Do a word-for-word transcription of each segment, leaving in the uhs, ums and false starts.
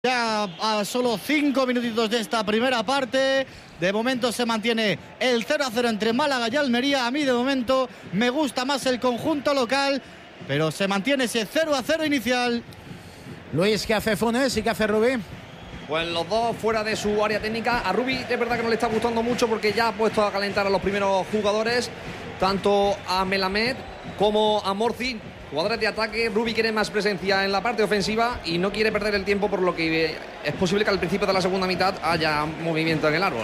Ya a solo cinco minutitos de esta primera parte. De momento se mantiene el cero a cero entre Málaga y Almería. A mí de momento me gusta más el conjunto local, pero se mantiene ese cero a cero inicial. Luis, ¿qué hace Funes y qué hace Rubí? Pues los dos fuera de su área técnica. A Rubí es verdad que no le está gustando mucho porque ya ha puesto a calentar a los primeros jugadores, tanto a Melamed como a Morci. Jugadores de ataque. Rubí quiere más presencia en la parte ofensiva y no quiere perder el tiempo, por lo que es posible que al principio de la segunda mitad haya movimiento en el árbol.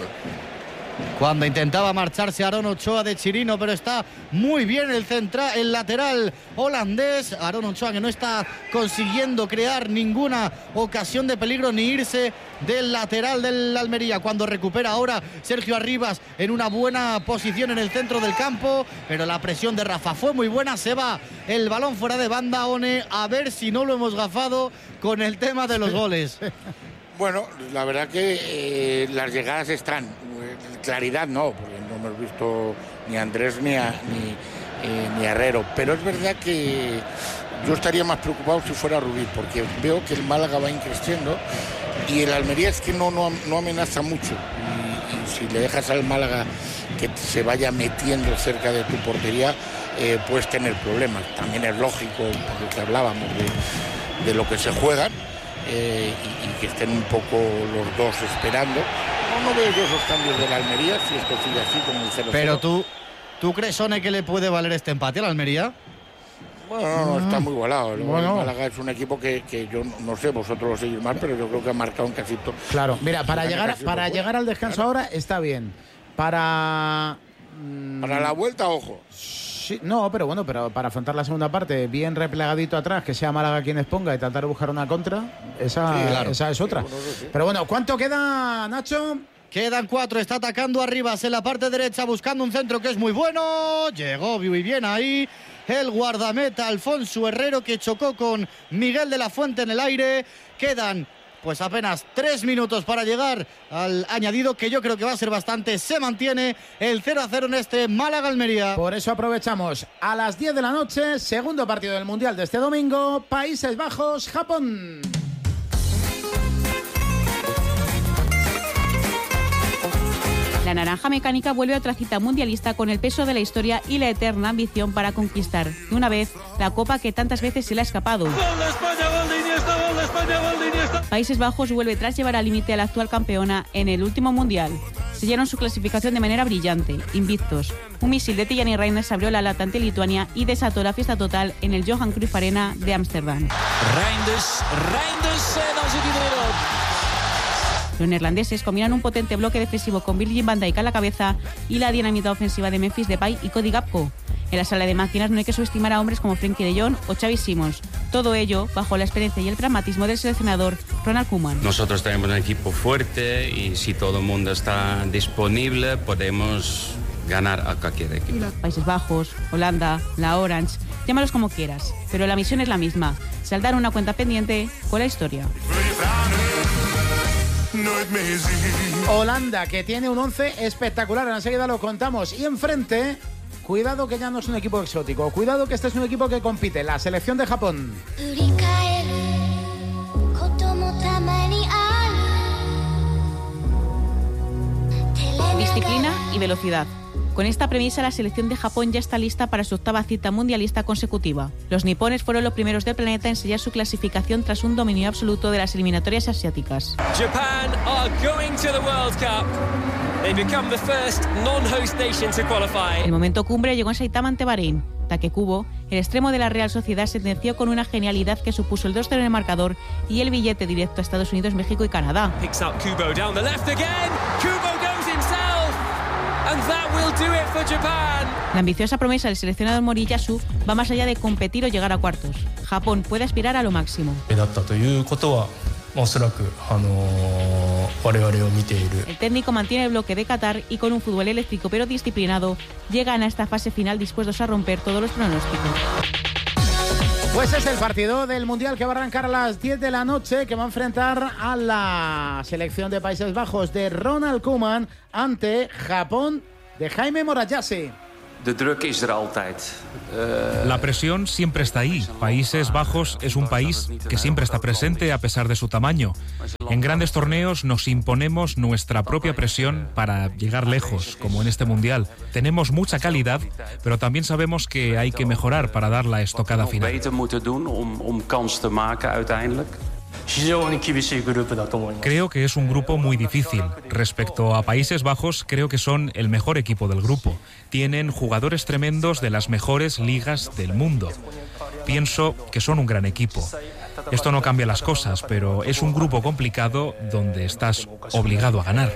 Cuando intentaba marcharse Aarón Ochoa de Chirino, pero está muy bien el central, el lateral holandés. Aarón Ochoa, que no está consiguiendo crear ninguna ocasión de peligro ni irse del lateral del Almería. Cuando recupera ahora Sergio Arribas en una buena posición en el centro del campo, pero la presión de Rafa fue muy buena. Se va el balón fuera de banda. One, a ver si no lo hemos gafado con el tema de los goles. Bueno, la verdad que eh, las llegadas están. Claridad no, porque no hemos visto ni a Andrés ni a, ni, eh, ni a Herrero. Pero es verdad que yo estaría más preocupado si fuera Rubí, porque veo que el Málaga va increciendo y el Almería es que no, no, no amenaza mucho. Y, y si le dejas al Málaga que se vaya metiendo cerca de tu portería, eh, puedes tener problemas. También es lógico, por lo que hablábamos, de, de lo que se juegan. Eh, y, y que estén un poco los dos esperando. No, no veo yo esos cambios de la Almería si esto sigue así como el cero cero. Pero tú, ¿tú crees, One, que le puede valer este empate a la Almería? Bueno, no, no, está muy igualado. Bueno. El Málaga es un equipo que, que yo no sé, vosotros lo seguís mal, pero yo creo que ha marcado un casi todo. Claro, mira, para llegar, para llegar al descanso claro. ahora está bien. Para... Mmm, para la vuelta, ojo. Sí, no, pero bueno, pero para afrontar la segunda parte, bien replegadito atrás, que sea Málaga quien exponga y tratar de buscar una contra, esa, sí, claro. esa es otra. Sí, bueno, sí. Pero bueno, ¿cuánto queda, Nacho? Quedan cuatro, está atacando Arribas en la parte derecha, buscando un centro que es muy bueno. Llegó muy bien ahí el guardameta Alfonso Herrero, que chocó con Miguel de la Fuente en el aire. Quedan pues apenas tres minutos para llegar al añadido, que yo creo que va a ser bastante. Se mantiene el cero a cero en este Málaga-Almería. Por eso aprovechamos a las diez de la noche, segundo partido del Mundial de este domingo, Países Bajos-Japón. La naranja mecánica vuelve a otra cita mundialista con el peso de la historia y la eterna ambición para conquistar de una vez la copa que tantas veces se le ha escapado. ¡Gol de España, gol de Iniesta, gol de España, gol de Iniesta! Países Bajos vuelve tras llevar al límite a la actual campeona en el último mundial. Sellaron su clasificación de manera brillante, invictos. Un misil de Tijani Reinders abrió la lata ante Lituania y desató la fiesta total en el Johan Cruyff Arena de Ámsterdam. Reinders, Reinders en els equilibradors. Los neerlandeses combinan un potente bloque defensivo con Virgil van Dijk a la cabeza y la dinamita ofensiva de Memphis Depay y Cody Gakpo. En la sala de máquinas no hay que subestimar a hombres como Frenkie de Jong o Xavi Simons. Todo ello bajo la experiencia y el pragmatismo del seleccionador Ronald Koeman. Nosotros tenemos un equipo fuerte y si todo el mundo está disponible podemos ganar a cualquier equipo. Países Bajos, Holanda, la Orange, llámalos como quieras, pero la misión es la misma: saldar una cuenta pendiente con la historia. Holanda, que tiene un once espectacular, enseguida lo contamos. Y enfrente, cuidado que ya no es un equipo exótico, cuidado que este es un equipo que compite, la selección de Japón. Disciplina y velocidad. Con esta premisa, la selección de Japón ya está lista para su octava cita mundialista consecutiva. Los nipones fueron los primeros del planeta en sellar su clasificación tras un dominio absoluto de las eliminatorias asiáticas. Japan are going to the World Cup. They become the first non-host nation to qualify. El momento cumbre llegó en Saitama ante Bahrein. Takekubo, el extremo de la Real Sociedad, sentenció con una genialidad que supuso el dos cero en el marcador y el billete directo a Estados Unidos, México y Canadá. Picks up Kubo down the left again. Kubo goes himself. And that will do it for Japan. La ambiciosa promesa del seleccionador Moriyasu va más allá de competir o llegar a cuartos. Japón puede aspirar a lo máximo. El técnico mantiene el bloque de Qatar y con un fútbol eléctrico pero disciplinado llegan a esta fase final dispuestos a romper todos los pronósticos. Pues es el partido del Mundial que va a arrancar a las diez de la noche, que va a enfrentar a la selección de Países Bajos de Ronald Koeman ante Japón de Jaime Morayase. La presión siempre está ahí. Países Bajos es un país que siempre está presente a pesar de su tamaño. En grandes torneos nos imponemos nuestra propia presión para llegar lejos, como en este Mundial. Tenemos mucha calidad, pero también sabemos que hay que mejorar para dar la estocada final. Creo que es un grupo muy difícil. Respecto a Países Bajos, creo que son el mejor equipo del grupo. Tienen jugadores tremendos de las mejores ligas del mundo. Pienso que son un gran equipo. Esto no cambia las cosas, pero es un grupo complicado donde estás obligado a ganar.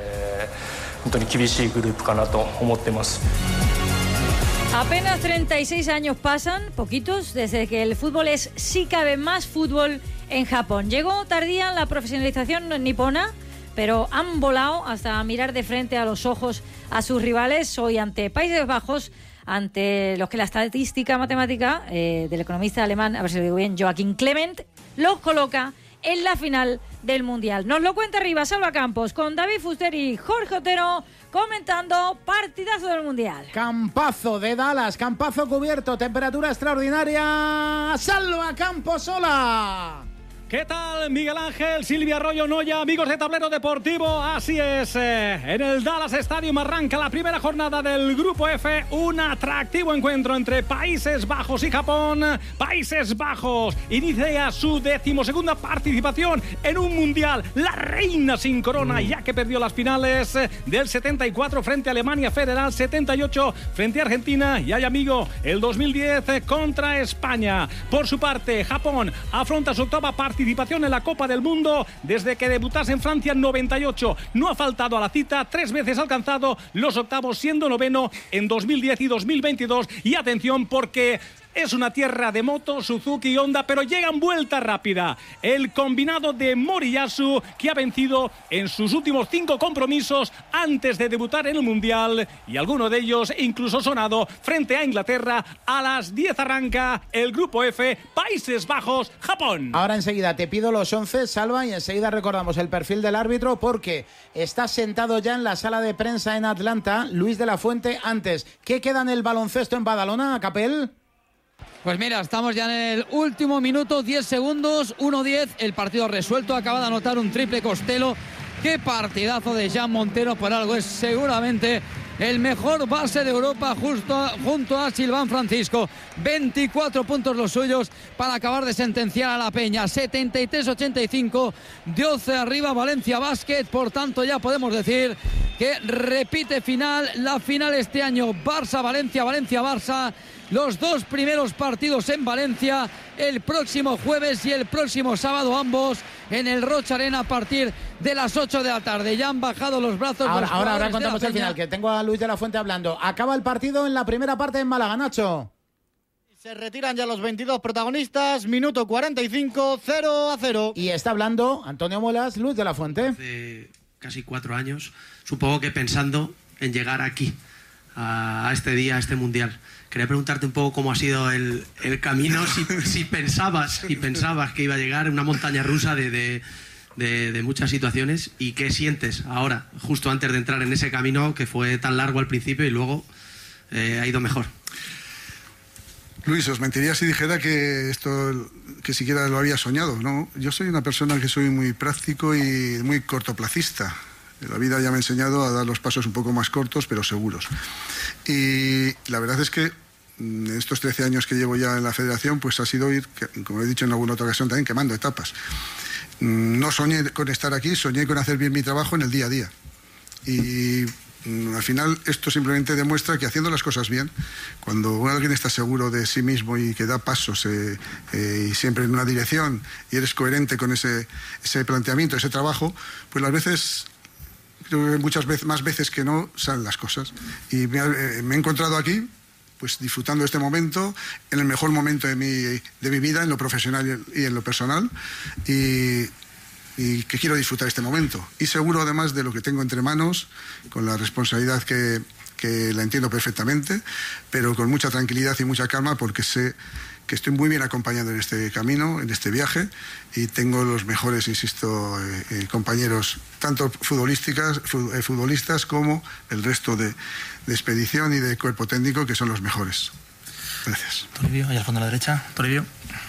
Apenas treinta y seis años pasan, poquitos, desde que el fútbol es, si cabe, más fútbol en Japón. Llegó tardía la profesionalización nipona, pero han volado hasta mirar de frente a los ojos a sus rivales. Hoy ante Países Bajos, ante los que la estadística matemática eh, del economista alemán, a ver si lo digo bien, Joachim Clement, los coloca en la final del Mundial. Nos lo cuenta arriba Salva Campos con David Fuster y Jorge Otero comentando partidazo del Mundial. Campazo de Dallas, campazo cubierto, temperatura extraordinaria. Salva Campos, hola. ¿Qué tal, Miguel Ángel, Silvia Arroyo Noya, amigos de Tablero Deportivo? Así es, eh, en el Dallas Stadium arranca la primera jornada del Grupo F, un atractivo encuentro entre Países Bajos y Japón. Países Bajos inicia su decimosegunda participación en un Mundial, la reina sin corona, ya que perdió las finales del setenta y cuatro frente a Alemania Federal, setenta y ocho frente a Argentina y, ay amigo, el dos mil diez contra España. Por su parte, Japón afronta su octava participación participación en la Copa del Mundo desde que debutase en Francia en noventa y ocho. No ha faltado a la cita, tres veces alcanzado los octavos, siendo noveno en dos mil diez y dos mil veintidós. Y atención, porque es una tierra de moto, Suzuki y Honda, pero llega en vuelta rápida el combinado de Moriyasu, que ha vencido en sus últimos cinco compromisos antes de debutar en el Mundial, y alguno de ellos incluso sonado frente a Inglaterra. A las diez arranca el Grupo F, Países Bajos, Japón. Ahora enseguida te pido los once, Salva, y enseguida recordamos el perfil del árbitro, porque está sentado ya en la sala de prensa en Atlanta Luis de la Fuente. Antes, ¿qué queda en el baloncesto en Badalona, Capel? Pues mira, estamos ya en el último minuto, diez segundos, uno diez, el partido resuelto, acaba de anotar un triple Costello. Qué partidazo de Jan Montero, por algo es seguramente el mejor base de Europa justo, junto a Silván Francisco. veinticuatro puntos los suyos para acabar de sentenciar a la Peña. setenta y tres ochenta y cinco, doce arriba Valencia Basket. Por tanto, ya podemos decir que repite final, la final este año Barça-Valencia, Valencia-Barça. Los dos primeros partidos en Valencia el próximo jueves y el próximo sábado, ambos en el Rocha Arena a partir de las ocho de la tarde. Ya han bajado los brazos. Ahora, los ahora, ahora contamos el final, que tengo a Luis de la Fuente hablando. Acaba el partido en la primera parte en Málaga, Nacho. Se retiran ya los veintidós protagonistas, minuto cuarenta y cinco, cero a cero. Y está hablando Antonio Molas, Luis de la Fuente. Hace casi cuatro años, supongo que pensando en llegar aquí, a este día, a este Mundial. Quería preguntarte un poco cómo ha sido el, el camino, si, si pensabas y pensabas que iba a llegar una montaña rusa de, de, de, de muchas situaciones, y qué sientes ahora, justo antes de entrar en ese camino que fue tan largo al principio y luego eh, ha ido mejor. Luis, os mentiría si dijera que esto, que siquiera lo había soñado, ¿no? Yo soy una persona que soy muy práctico y muy cortoplacista. La vida ya me ha enseñado a dar los pasos un poco más cortos, pero seguros. Y la verdad es que en estos trece años que llevo ya en la federación, pues ha sido ir, como he dicho en alguna otra ocasión también, quemando etapas. No soñé con estar aquí, soñé con hacer bien mi trabajo en el día a día. Y al final esto simplemente demuestra que haciendo las cosas bien, cuando alguien está seguro de sí mismo y que da pasos eh, eh, y siempre en una dirección, y eres coherente con ese, ese planteamiento, ese trabajo, pues las veces... Creo que muchas veces, más veces que no, salen las cosas. Y me, eh, me he encontrado aquí, pues disfrutando de este momento, en el mejor momento de mi, de mi vida, en lo profesional y en lo personal, y, y que quiero disfrutar este momento. Y seguro además de lo que tengo entre manos, con la responsabilidad que, que la entiendo perfectamente, pero con mucha tranquilidad y mucha calma, porque sé que estoy muy bien acompañado en este camino, en este viaje, y tengo los mejores, insisto, eh, eh, compañeros, tanto futbolísticas, futbolistas como el resto de, de expedición y de cuerpo técnico, que son los mejores. Gracias. Toribio, allá al fondo a la derecha. Toribio.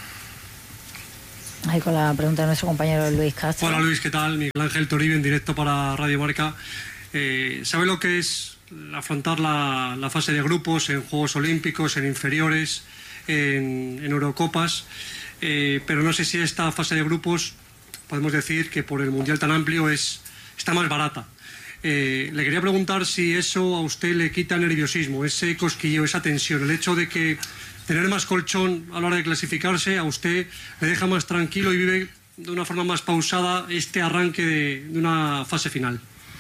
Ahí con la pregunta de nuestro compañero Luis Castro. Hola Luis, ¿qué tal? Miguel Ángel Toribio en directo para Radio Marca. Eh, ¿Sabe lo que es afrontar la, la fase de grupos en Juegos Olímpicos, en inferiores, en, en Eurocopas? Eh, pero no sé si esta fase de grupos, podemos decir que por el Mundial tan amplio es, está más barata. Eh, le quería preguntar si eso a usted le quita nerviosismo, ese cosquilleo, esa tensión, el hecho de que tener más colchón a la hora de clasificarse a usted le deja más tranquilo y vive de una forma más pausada este arranque de, de una fase final.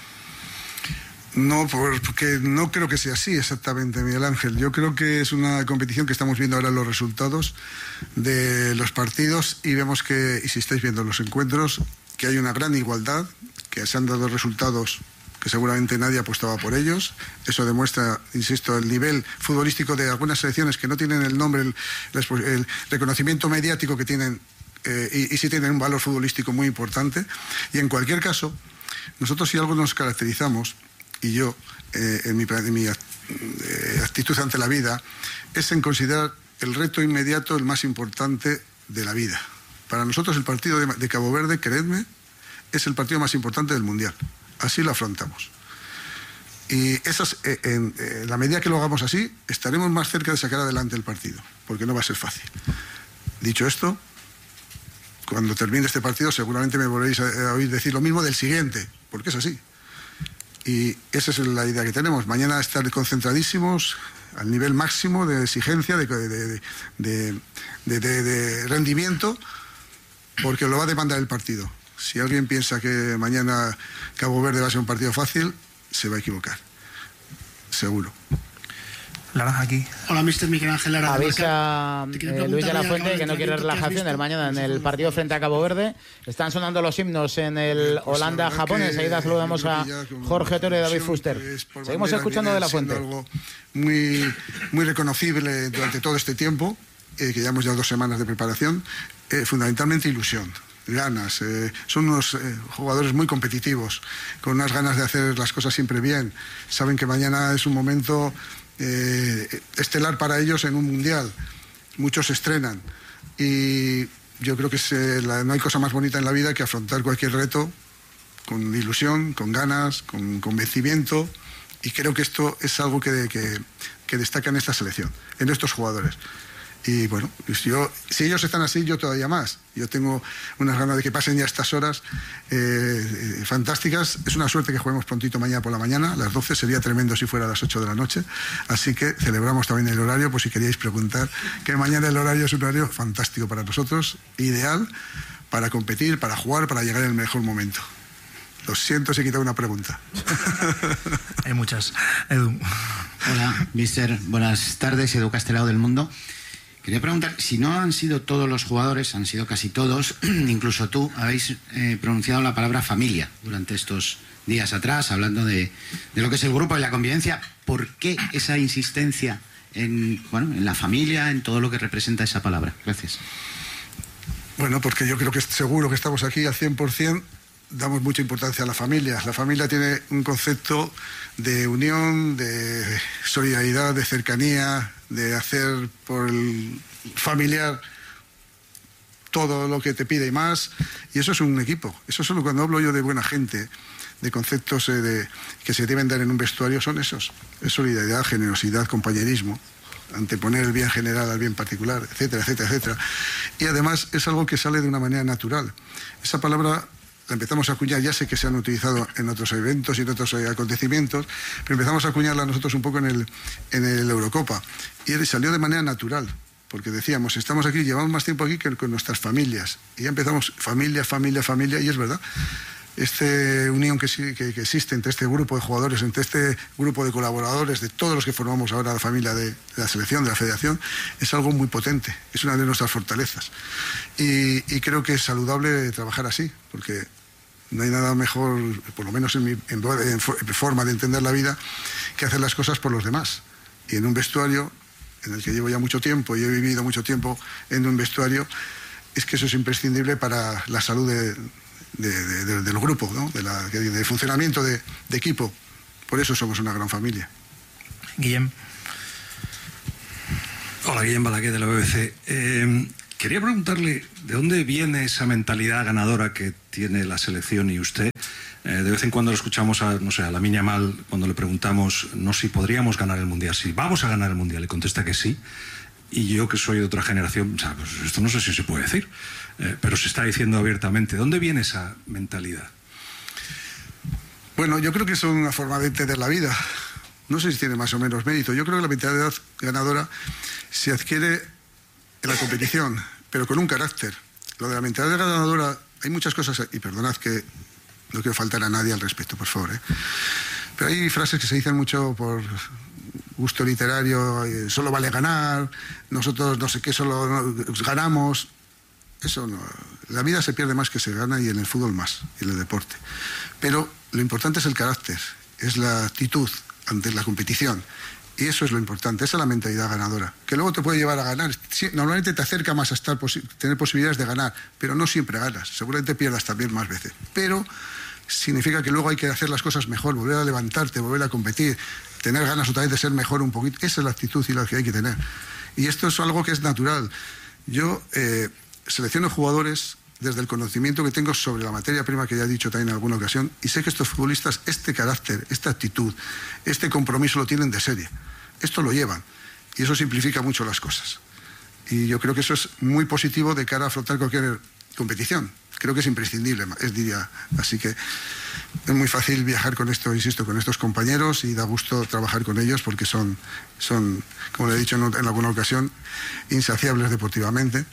No, porque no creo que sea así exactamente, Miguel Ángel. Yo creo que es una competición que estamos viendo ahora los resultados de los partidos y vemos que, y si estáis viendo los encuentros, que hay una gran igualdad, que se han dado resultados que seguramente nadie apostaba por ellos. Eso demuestra, insisto, el nivel futbolístico de algunas selecciones que no tienen el nombre, el, el reconocimiento mediático que tienen, eh, y, y sí tienen un valor futbolístico muy importante. Y en cualquier caso, nosotros si algo nos caracterizamos, y yo, eh, en mi, en mi eh, actitud ante la vida, es en considerar el reto inmediato el más importante de la vida. Para nosotros el partido de, de Cabo Verde, creedme, es el partido más importante del Mundial. Así lo afrontamos. Y esas, eh, en eh, la medida que lo hagamos así, estaremos más cerca de sacar adelante el partido, porque no va a ser fácil. Dicho esto, cuando termine este partido seguramente me volveréis a, a oír decir lo mismo del siguiente, porque es así. Y esa es la idea que tenemos. Mañana estar concentradísimos al nivel máximo de exigencia, de, de, de, de, de, de, de rendimiento, porque lo va a demandar el partido. Si alguien piensa que mañana Cabo Verde va a ser un partido fácil, se va a equivocar. Seguro. Lara, aquí. Hola, mister Miguel Ángel Lara. Avisa eh, Luis de la Fuente que no quiere relajación el mañana en el partido frente a Cabo Verde. Están sonando los himnos en el pues Holanda-Japón. Enseguida saludamos a Jorge Otero y David Fuster. Seguimos escuchando de la Fuente. Algo muy, muy reconocible durante todo este tiempo, eh, que llevamos ya dos semanas de preparación. Eh, fundamentalmente ilusión. Ganas, eh, son unos eh, jugadores muy competitivos, con unas ganas de hacer las cosas siempre bien. Saben que mañana es un momento eh, estelar para ellos en un mundial. Muchos se estrenan y yo creo que se, la, no hay cosa más bonita en la vida que afrontar cualquier reto con ilusión, con ganas, con convencimiento, y creo que esto es algo que, que, que destaca en esta selección, en estos jugadores. Y bueno, pues yo, si ellos están así, yo todavía más. Yo tengo unas ganas de que pasen ya estas horas eh, eh, fantásticas. Es una suerte que juguemos prontito mañana por la mañana, a las doce. Sería tremendo si fuera a las ocho de la noche. Así que celebramos también el horario, por si queríais preguntar, que mañana el horario es un horario fantástico para nosotros, ideal para competir, para jugar, para llegar en el mejor momento. Lo siento si he quitado una pregunta. Hay muchas. Edu. Hola, mister. Buenas tardes, Edu Castelao del Mundo. Quería preguntar, si no han sido todos los jugadores, han sido casi todos, incluso tú, habéis eh, pronunciado la palabra familia durante estos días atrás, hablando de, de lo que es el grupo y la convivencia. ¿Por qué esa insistencia en, bueno, en la familia, en todo lo que representa esa palabra? Gracias. Bueno, porque yo creo que seguro que estamos aquí al cien por cien, damos mucha importancia a la familia. La familia tiene un concepto de unión, de solidaridad, de cercanía, de hacer por el familiar todo lo que te pide y más, y eso es un equipo. Eso solo cuando hablo yo de buena gente, de conceptos eh, de, que se deben dar en un vestuario, son esos. Es solidaridad, generosidad, compañerismo, anteponer el bien general al bien particular, etcétera, etcétera, etcétera. Y además es algo que sale de una manera natural. Esa palabra la empezamos a acuñar, ya sé que se han utilizado en otros eventos y en otros eh, acontecimientos, pero empezamos a acuñarla nosotros un poco en el, en el Eurocopa. Y salió de manera natural, porque decíamos, estamos aquí, llevamos más tiempo aquí que con nuestras familias. Y ya empezamos, familia, familia, familia, y es verdad. Esta unión que, que, que existe entre este grupo de jugadores, entre este grupo de colaboradores, de todos los que formamos ahora la familia de, de la selección, de la federación, es algo muy potente, es una de nuestras fortalezas. Y, y creo que es saludable trabajar así, porque no hay nada mejor, por lo menos en mi en, en forma de entender la vida, que hacer las cosas por los demás. Y en un vestuario en el que llevo ya mucho tiempo y he vivido mucho tiempo en un vestuario, es que eso es imprescindible para la salud de, de, de, de, del grupo, ¿no? de, la, de, de funcionamiento de, de equipo. Por eso somos una gran familia. Guillem. Hola, Guillem Balaguer de la B B C. Eh, quería preguntarle de dónde viene esa mentalidad ganadora que tiene la selección y usted. Eh, de vez en cuando lo escuchamos a, no sé, a Lamine Yamal cuando le preguntamos no si podríamos ganar el Mundial, si vamos a ganar el Mundial, y contesta que sí. Y yo, que soy de otra generación, o sea, pues esto no sé si se puede decir, eh, pero se está diciendo abiertamente. ¿Dónde viene esa mentalidad? Bueno, yo creo que es una forma de entender la vida. No sé si tiene más o menos mérito. Yo creo que la mentalidad ganadora se adquiere en la competición, pero con un carácter. Lo de la mentalidad ganadora, hay muchas cosas, y perdonad que no quiero faltar a nadie al respecto, por favor, ¿eh? Pero hay frases que se dicen mucho por gusto literario, eh, solo vale ganar, nosotros no sé qué, solo no, ganamos. Eso no. La vida se pierde más que se gana, y en el fútbol más, y en el deporte. Pero lo importante es el carácter, es la actitud ante la competición. Y eso es lo importante, esa es la mentalidad ganadora. Que luego te puede llevar a ganar. Sí, normalmente te acerca más a estar posi- tener posibilidades de ganar, pero no siempre ganas. Seguramente pierdas también más veces. Pero significa que luego hay que hacer las cosas mejor, volver a levantarte, volver a competir, tener ganas otra vez de ser mejor un poquito. Esa es la actitud y la que hay que tener. Y esto es algo que es natural. Yo eh, selecciono jugadores desde el conocimiento que tengo sobre la materia prima, que ya he dicho también en alguna ocasión, y sé que estos futbolistas, este carácter, esta actitud, este compromiso lo tienen de serie. Esto lo llevan, y eso simplifica mucho las cosas. Y yo creo que eso es muy positivo de cara a afrontar cualquier competición. Creo que es imprescindible, es diría. Así que es muy fácil viajar con esto, insisto, con estos compañeros, y da gusto trabajar con ellos porque son, son como le he dicho en alguna ocasión, insaciables deportivamente.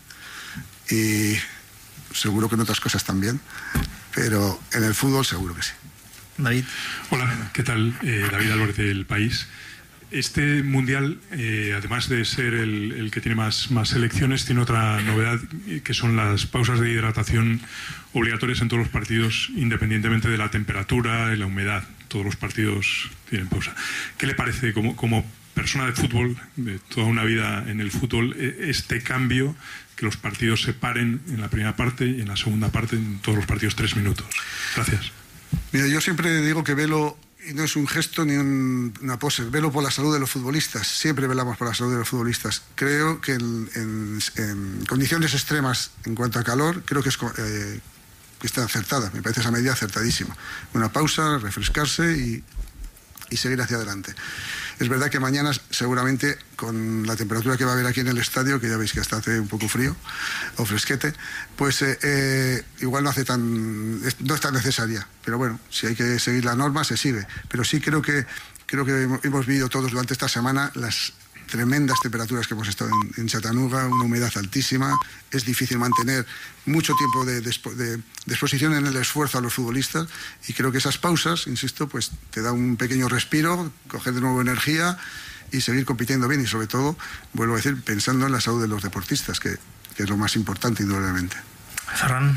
Y seguro que en otras cosas también, pero en el fútbol seguro que sí. David. Hola, ¿qué tal? Eh, David Álvarez del País. Este Mundial, eh, además de ser el, el que tiene más, más selecciones, tiene otra novedad, que son las pausas de hidratación obligatorias en todos los partidos, independientemente de la temperatura y la humedad. Todos los partidos tienen pausa. ¿Qué le parece como, como persona de fútbol, de toda una vida en el fútbol, este cambio, que los partidos se paren en la primera parte y en la segunda parte, en todos los partidos, tres minutos? Gracias. Mira, yo siempre digo que velo, y no es un gesto ni un, una pose, velo por la salud de los futbolistas. Siempre velamos por la salud de los futbolistas. Creo que en, en, en condiciones extremas en cuanto a calor, creo que, es, eh, que está acertada. Me parece esa medida acertadísima. Una pausa, refrescarse y, y seguir hacia adelante. Es verdad que mañana seguramente, con la temperatura que va a haber aquí en el estadio, que ya veis que hasta hace un poco frío o fresquete, pues eh, eh, igual no hace tan no es tan necesaria. Pero bueno, si hay que seguir la norma, se sigue. Pero sí creo que creo que hemos vivido todos durante esta semana las tremendas temperaturas que hemos estado en, en Chattanooga, una humedad altísima. Es difícil mantener mucho tiempo de, de, de, de exposición en el esfuerzo a los futbolistas, y creo que esas pausas, insisto, pues te da un pequeño respiro, coger de nuevo energía y seguir compitiendo bien, y sobre todo, vuelvo a decir, pensando en la salud de los deportistas, que, que es lo más importante indudablemente. Ferran.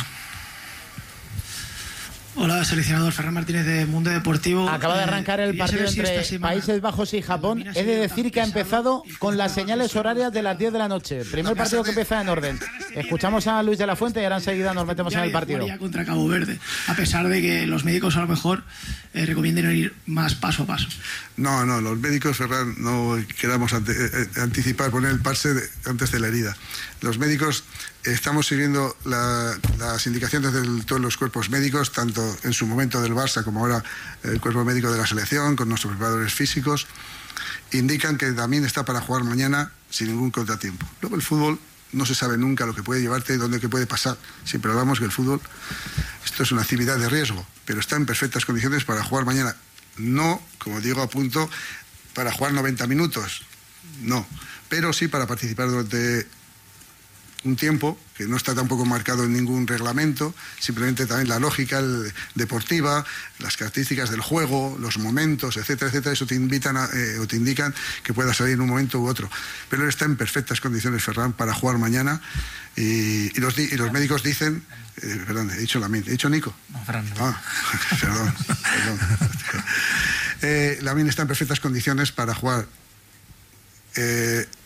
Hola, seleccionador Ferran Martínez de Mundo Deportivo. Acaba de arrancar el eh, partido si entre semana... Países Bajos y Japón. He de decir que ha empezado con las señales horarias de las diez de la noche. Primer partido que empieza en orden. Escuchamos a Luis de la Fuente y ahora enseguida nos metemos en el partido. Contra Cabo Verde, a pesar de que los médicos a lo mejor eh, recomienden ir más paso a paso. No, no, los médicos, Ferran, no queramos ante, eh, anticipar, poner el parche de, antes de la herida. Los médicos estamos siguiendo la, las indicaciones de todos los cuerpos médicos, tanto en su momento del Barça como ahora el cuerpo médico de la selección, con nuestros preparadores físicos. Indican que también está para jugar mañana sin ningún contratiempo. Luego el fútbol no se sabe nunca lo que puede llevarte y dónde que puede pasar. Siempre hablamos que el fútbol, esto es una actividad de riesgo, pero está en perfectas condiciones para jugar mañana. No, como digo, a punto para jugar noventa minutos, no, pero sí para participar durante un tiempo que no está tampoco marcado en ningún reglamento, simplemente también la lógica el, deportiva, las características del juego, los momentos, etcétera, etcétera, eso te invitan a, eh, o te indican que pueda salir en un momento u otro. Pero él está en perfectas condiciones, Ferran, para jugar mañana, y, y, los, y los médicos dicen, eh, perdón, he dicho Lamine, he dicho Nico. No, Ferran. Ah, perdón, perdón. Eh, Lamine está en perfectas condiciones para jugar. Eh,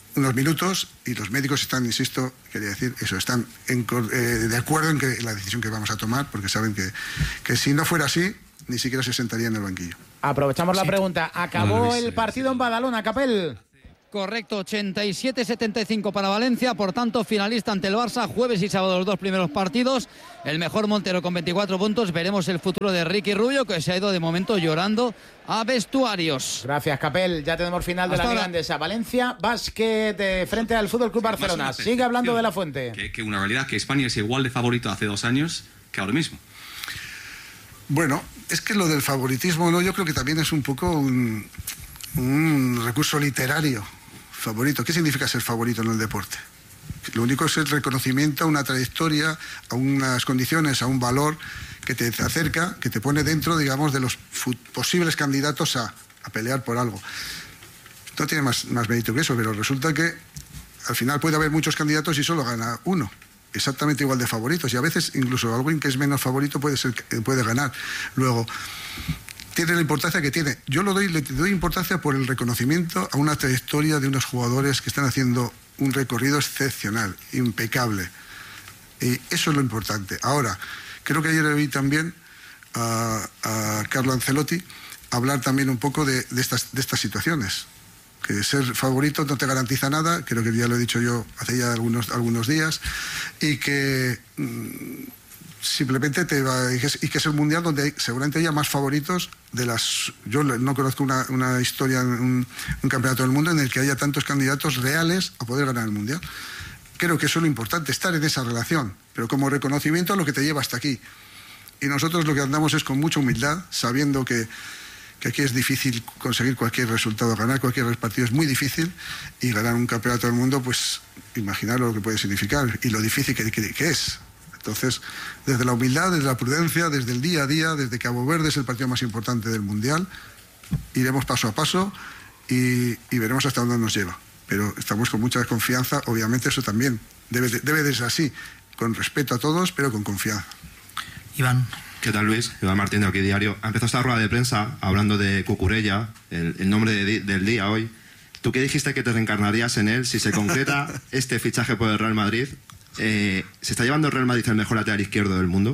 unos minutos y los médicos están, insisto, quería decir eso, están en, eh, de acuerdo en que la decisión que vamos a tomar, porque saben que, que si no fuera así, ni siquiera se sentaría en el banquillo. Aprovechamos la Sí. pregunta. ¿Acabó Hola, Luis. el partido en Badalona, Capel? Correcto, ochenta y siete setenta y cinco para Valencia, por tanto finalista ante el Barça, jueves y sábado los dos primeros partidos. El mejor Montero con veinticuatro puntos, veremos el futuro de Ricky Rubio, que se ha ido de momento llorando a vestuarios. Gracias, Capel. Ya tenemos final de Hasta la Liga ahora. Andesa. Valencia, Básquet de frente al Fútbol Club Barcelona. Sigue hablando de la Fuente. Que, que una realidad que España es igual de favorito hace dos años que ahora mismo. Bueno, es que lo del favoritismo, ¿no? Yo creo que también es un poco un, un recurso literario. Favorito. ¿Qué significa ser favorito en el deporte? Lo único es el reconocimiento a una trayectoria, a unas condiciones, a un valor que te acerca, que te pone dentro, digamos, de los posibles candidatos a, a pelear por algo. No tiene más, más mérito que eso, pero resulta que al final puede haber muchos candidatos y solo gana uno. Exactamente igual de favoritos. Y a veces incluso alguien que es menos favorito puede, ser, puede ganar. Luego, tiene la importancia que tiene. Yo lo doy, le doy importancia por el reconocimiento a una trayectoria de unos jugadores que están haciendo un recorrido excepcional, impecable. Y eso es lo importante. Ahora, creo que ayer oí también a, a Carlo Ancelotti hablar también un poco de, de, estas, de estas situaciones. Que ser favorito no te garantiza nada, creo que ya lo he dicho yo hace ya algunos, algunos días, y que mmm, simplemente te va, y que, es, y que es el mundial donde hay, seguramente haya más favoritos de las. Yo no conozco una, una historia, un, un campeonato del mundo en el que haya tantos candidatos reales a poder ganar el mundial. Creo que eso es lo importante, estar en esa relación, pero como reconocimiento a lo que te lleva hasta aquí. Y nosotros lo que andamos es con mucha humildad, sabiendo que, que aquí es difícil conseguir cualquier resultado, ganar cualquier partido es muy difícil, y ganar un campeonato del mundo, pues imaginar lo que puede significar y lo difícil que, que, que es. Entonces, desde la humildad, desde la prudencia, desde el día a día, desde Cabo Verde es el partido más importante del Mundial, iremos paso a paso y, y veremos hasta dónde nos lleva. Pero estamos con mucha confianza, obviamente eso también debe de, debe de ser así, con respeto a todos, pero con confianza. Iván. ¿Qué tal, Luis? Iván Martín de Aquí Diario. Ha empezado esta rueda de prensa hablando de Cucurella, el, el nombre de, del día hoy. ¿Tú qué dijiste que te reencarnarías en él si se concreta este fichaje por el Real Madrid? Eh, ¿Se está llevando el Real Madrid el mejor lateral izquierdo del mundo?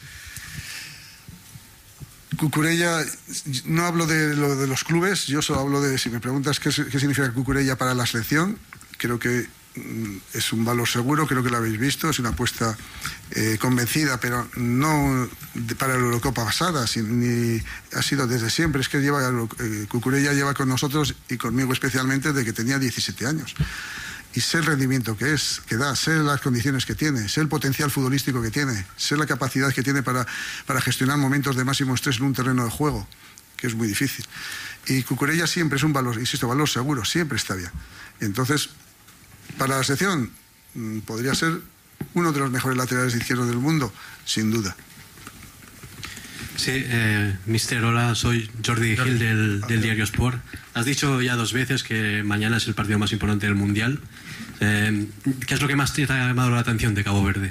Cucurella, no hablo de lo de los clubes, yo solo hablo de, si me preguntas qué, qué significa Cucurella para la selección, creo que mm, es un valor seguro, creo que lo habéis visto, es una apuesta eh, convencida, pero no de, para la Eurocopa pasada, sin, ni ha sido desde siempre, es que lleva eh, Cucurella lleva con nosotros y conmigo especialmente desde que tenía diecisiete años. Y sé el rendimiento que es, que da, sé las condiciones que tiene, sé el potencial futbolístico que tiene, sé la capacidad que tiene para, para gestionar momentos de máximo estrés en un terreno de juego, que es muy difícil. Y Cucurella siempre es un valor, insisto, valor seguro, siempre está bien. Entonces, para la selección, podría ser uno de los mejores laterales izquierdos del mundo, sin duda. Sí, eh, mister, hola, soy Jordi Gil del, del Diario Sport. Has dicho ya dos veces que mañana es el partido más importante del Mundial. Eh, ¿Qué es lo que más te ha llamado la atención de Cabo Verde?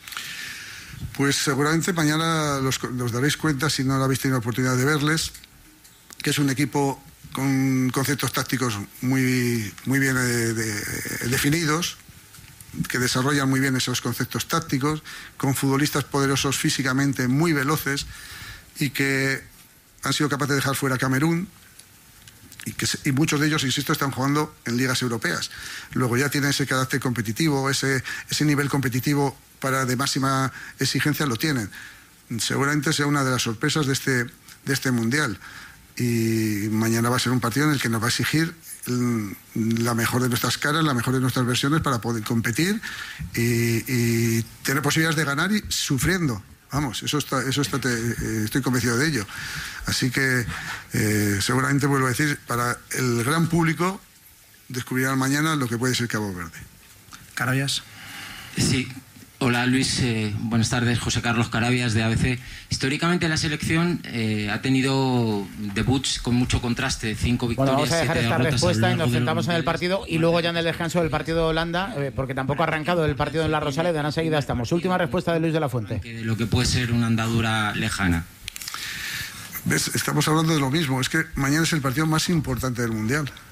Pues seguramente mañana los, los daréis cuenta, si no lo habéis tenido la oportunidad de verles, que es un equipo con conceptos tácticos muy, muy bien de, de, definidos, que desarrollan muy bien esos conceptos tácticos, con futbolistas poderosos físicamente, muy veloces, y que han sido capaces de dejar fuera a Camerún, y, que, y muchos de ellos, insisto, están jugando en ligas europeas. Luego ya tienen ese carácter competitivo, ese, ese nivel competitivo para de máxima exigencia, lo tienen. Seguramente sea una de las sorpresas de este, de este Mundial. Y mañana va a ser un partido en el que nos va a exigir la mejor de nuestras caras, la mejor de nuestras versiones para poder competir y, y tener posibilidades de ganar y sufriendo. Vamos, eso está, eso está, te, eh, estoy convencido de ello. Así que eh, seguramente, vuelvo a decir, para el gran público descubrirán mañana lo que puede ser Cabo Verde. Carabias. Sí. Hola Luis, eh, buenas tardes, José Carlos Carabias de A B C. Históricamente la selección eh, ha tenido debuts con mucho contraste, cinco victorias, bueno, vamos a dejar siete esta derrotas respuesta y nos de centramos en el partido y luego ya en el descanso del partido de Holanda, eh, porque tampoco ha arrancado el partido en la Rosaleda, enseguida estamos. Última respuesta de Luis de la Fuente. de lo que puede ser una andadura lejana. ¿Ves? Estamos hablando de lo mismo, es que mañana es el partido más importante del Mundial.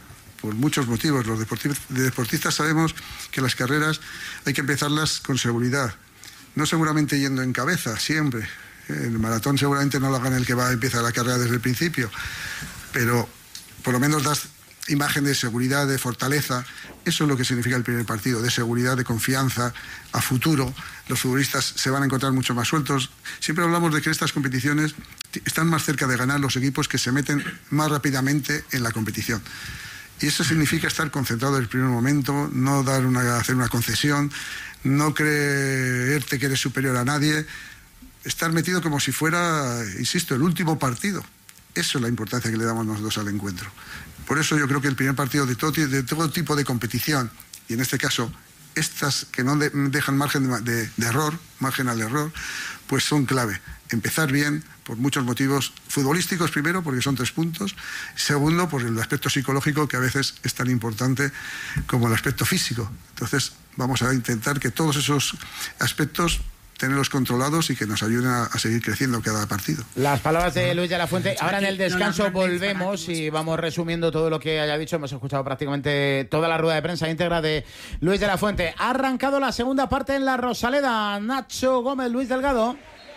por muchos motivos. Los deportistas sabemos que las carreras hay que empezarlas con seguridad, no seguramente yendo en cabeza, siempre. El maratón seguramente no lo gana el que va a empezar la carrera desde el principio, pero por lo menos das imagen de seguridad, de fortaleza. Eso es lo que significa el primer partido, de seguridad, de confianza, a futuro. Los futbolistas se van a encontrar mucho más sueltos. Siempre hablamos de que estas competiciones están más cerca de ganar los equipos que se meten más rápidamente en la competición. Y eso significa estar concentrado desde el primer momento, no dar una, hacer una concesión, no creerte que eres superior a nadie, estar metido como si fuera, insisto, el último partido. Eso es la importancia que le damos nosotros al encuentro. Por eso yo creo que el primer partido de todo, de todo tipo de competición, y en este caso estas que no de, dejan margen de, de, de error, margen al error, pues son clave. Empezar bien por muchos motivos futbolísticos, primero, porque son tres puntos. Segundo, por el aspecto psicológico, que a veces es tan importante como el aspecto físico. Entonces vamos a intentar que todos esos aspectos tenerlos controlados y que nos ayuden a, a seguir creciendo cada partido. Las palabras de Luis de la Fuente. Ahora en el descanso volvemos y vamos resumiendo todo lo que haya dicho. Hemos escuchado prácticamente toda la rueda de prensa íntegra de Luis de la Fuente. Ha arrancado la segunda parte en la Rosaleda. Nacho Gómez, Luis Delgado.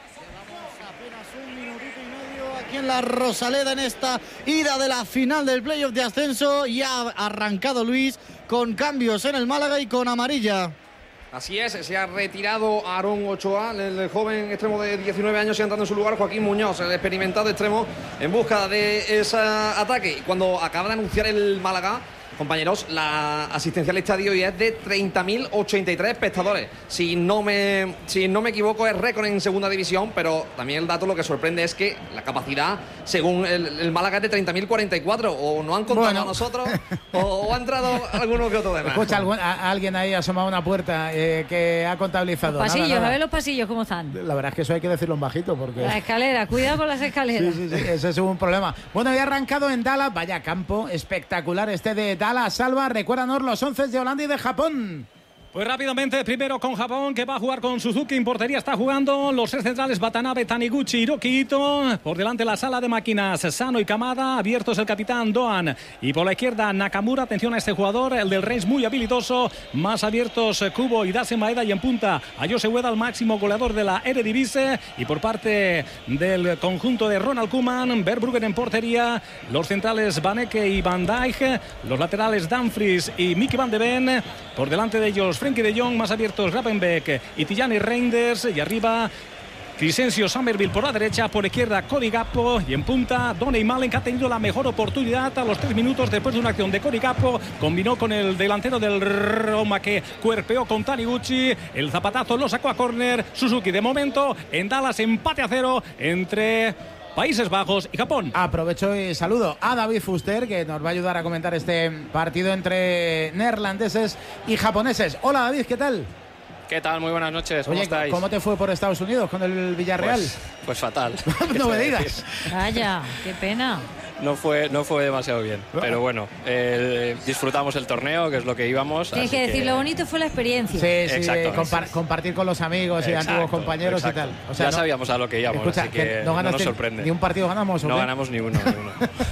Aquí en la Rosaleda, en esta ida de la final del playoff de ascenso, y ha arrancado Luis con cambios en el Málaga y con amarilla. Así es, se ha retirado Aarón Ochoa, el joven extremo de diecinueve años, y entrando en su lugar Joaquín Muñoz, el experimentado extremo, en busca de ese ataque. Cuando acaba de anunciar el Málaga, compañeros, la asistencia al estadio ya es de treinta mil ochenta y tres espectadores. Si no me, si no me equivoco, es récord en segunda división, pero también el dato lo que sorprende es que la capacidad, según el, el Málaga, es de treinta mil cuarenta y cuatro. O no han contado bueno. a nosotros, o, o ha entrado alguno que otro de más. Escucha, algún, a, alguien ahí ha asomado una puerta eh, que ha contabilizado. Los pasillos, nada, nada. a ver los pasillos cómo están. La verdad es que eso hay que decirlo en bajito, porque... La escalera, cuidado con las escaleras. Sí, sí, sí, ese es un problema. Bueno, ya ha arrancado en Dallas, vaya campo espectacular este de Dallas. Salva, recuérdanos los once de Holanda y de Japón. Pues rápidamente, primero con Japón, que va a jugar con Suzuki. En portería está jugando los tres centrales Watanabe, Taniguchi, Hiroki Ito. Por delante la sala de máquinas, Sano y Kamada. Abiertos el capitán Doan. Y por la izquierda Nakamura. Atención a este jugador, el del Reims, muy habilidoso. Más abiertos Kubo y Dasen Maeda. Y en punta a Jose Ueda, el máximo goleador de la Eredivisie. Y por parte del conjunto de Ronald Koeman, Verbruggen en portería. Los centrales Vaneke y Van Dijk. Los laterales Dumfries y Mickey Van de Ven. Por delante de ellos Frenkie de Jong, más abiertos Rappenbeck y Tijani Reinders, y arriba Crescencio Somerville por la derecha, por izquierda Cody Gakpo, y en punta Donny Malen, que ha tenido la mejor oportunidad a los tres minutos después de una acción de Cody Gakpo. Combinó con el delantero del Roma, que cuerpeó con Taniguchi. El zapatazo lo sacó a córner. Suzuki de momento en Dallas, empate a cero entre Países Bajos y Japón. Aprovecho y saludo a David Fuster, que nos va a ayudar a comentar este partido entre neerlandeses y japoneses. Hola David, ¿qué tal? ¿Qué tal? Muy buenas noches, ¿cómo Oye, estáis? ¿cómo te fue por Estados Unidos con el Villarreal? Pues, pues fatal. No me digas. Vaya, qué pena. No fue, no fue demasiado bien, pero bueno, eh, disfrutamos el torneo, que es lo que íbamos. Tienes que decir, que... lo bonito fue la experiencia. Sí, sí, exacto, compar compartir con los amigos y exacto, antiguos compañeros exacto. y tal. O sea, ya no, sabíamos a lo que íbamos, escucha, así que, que no, no nos sorprende. ¿Ni un partido ganamos? ¿o no qué? ganamos ni uno. Ni uno.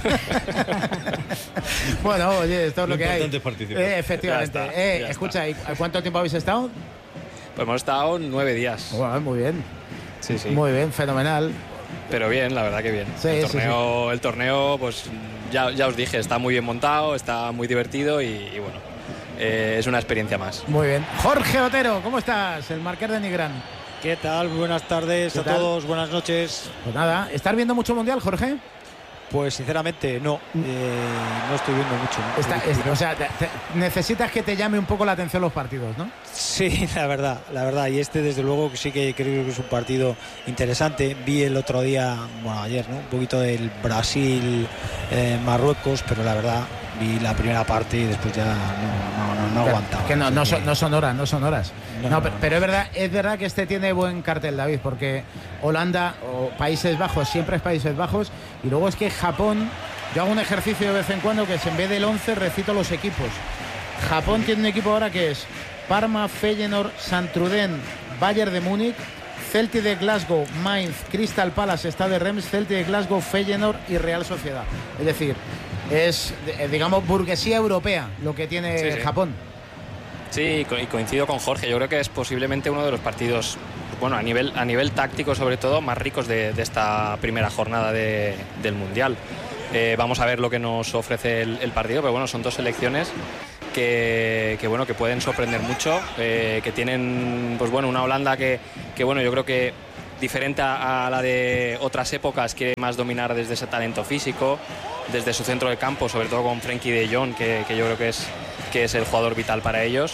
Bueno, oye, esto es lo, lo que hay. Es participar. Eh, efectivamente. Ya está, eh, ya escucha, está. ¿y cuánto tiempo habéis estado? Pues hemos estado nueve días. Bueno, muy bien. Sí, sí. Muy bien, fenomenal. Pero bien, la verdad que bien. Sí, el, torneo, sí, sí. el torneo, pues ya, ya os dije, está muy bien montado, está muy divertido y, y bueno, eh, es una experiencia más. Muy bien. Jorge Otero, ¿cómo estás? El marqués de Nigrán. ¿Qué tal? Buenas tardes a tal? todos, buenas noches. Pues nada, ¿estás viendo mucho Mundial, Jorge? Pues sinceramente no, eh, no estoy viendo mucho. ¿no? Está, es, o sea, te, te, necesitas que te llame un poco la atención los partidos, ¿no? Sí, la verdad, la verdad. Y este desde luego que sí que creo que es un partido interesante. Vi el otro día, bueno ayer, ¿no? Un poquito del Brasil, eh, Marruecos, pero la verdad vi la primera parte y después ya no, no, no, no aguantaba. Que no, no, son, no son horas, no son horas. No, no, no, pero, no. pero es verdad, es verdad que este tiene buen cartel, David, porque Holanda o Países Bajos siempre es Países Bajos, y luego es que Japón, yo hago un ejercicio de vez en cuando que es en vez del once recito los equipos. Japón tiene un equipo ahora que es Parma, Feyenoord, Santruden, Bayern de Múnich, Celtic de Glasgow, Mainz, Crystal Palace, Stade Reims, Celtic de Glasgow, Feyenoord y Real Sociedad. Es decir, es, digamos, burguesía europea lo que tiene sí, sí. Japón. Sí, y coincido con Jorge. Yo creo que es posiblemente uno de los partidos, bueno, a nivel, a nivel táctico sobre todo, más ricos de, de esta primera jornada de, del Mundial. Eh, vamos a ver lo que nos ofrece el, el partido, pero bueno, son dos selecciones que, que, bueno, que pueden sorprender mucho, eh, que tienen, pues bueno, una Holanda que, que bueno, yo creo que diferente a, a la de otras épocas, quiere más dominar desde ese talento físico, desde su centro de campo, sobre todo con Frenkie de Jong, que, que yo creo que es, que es el jugador vital para ellos.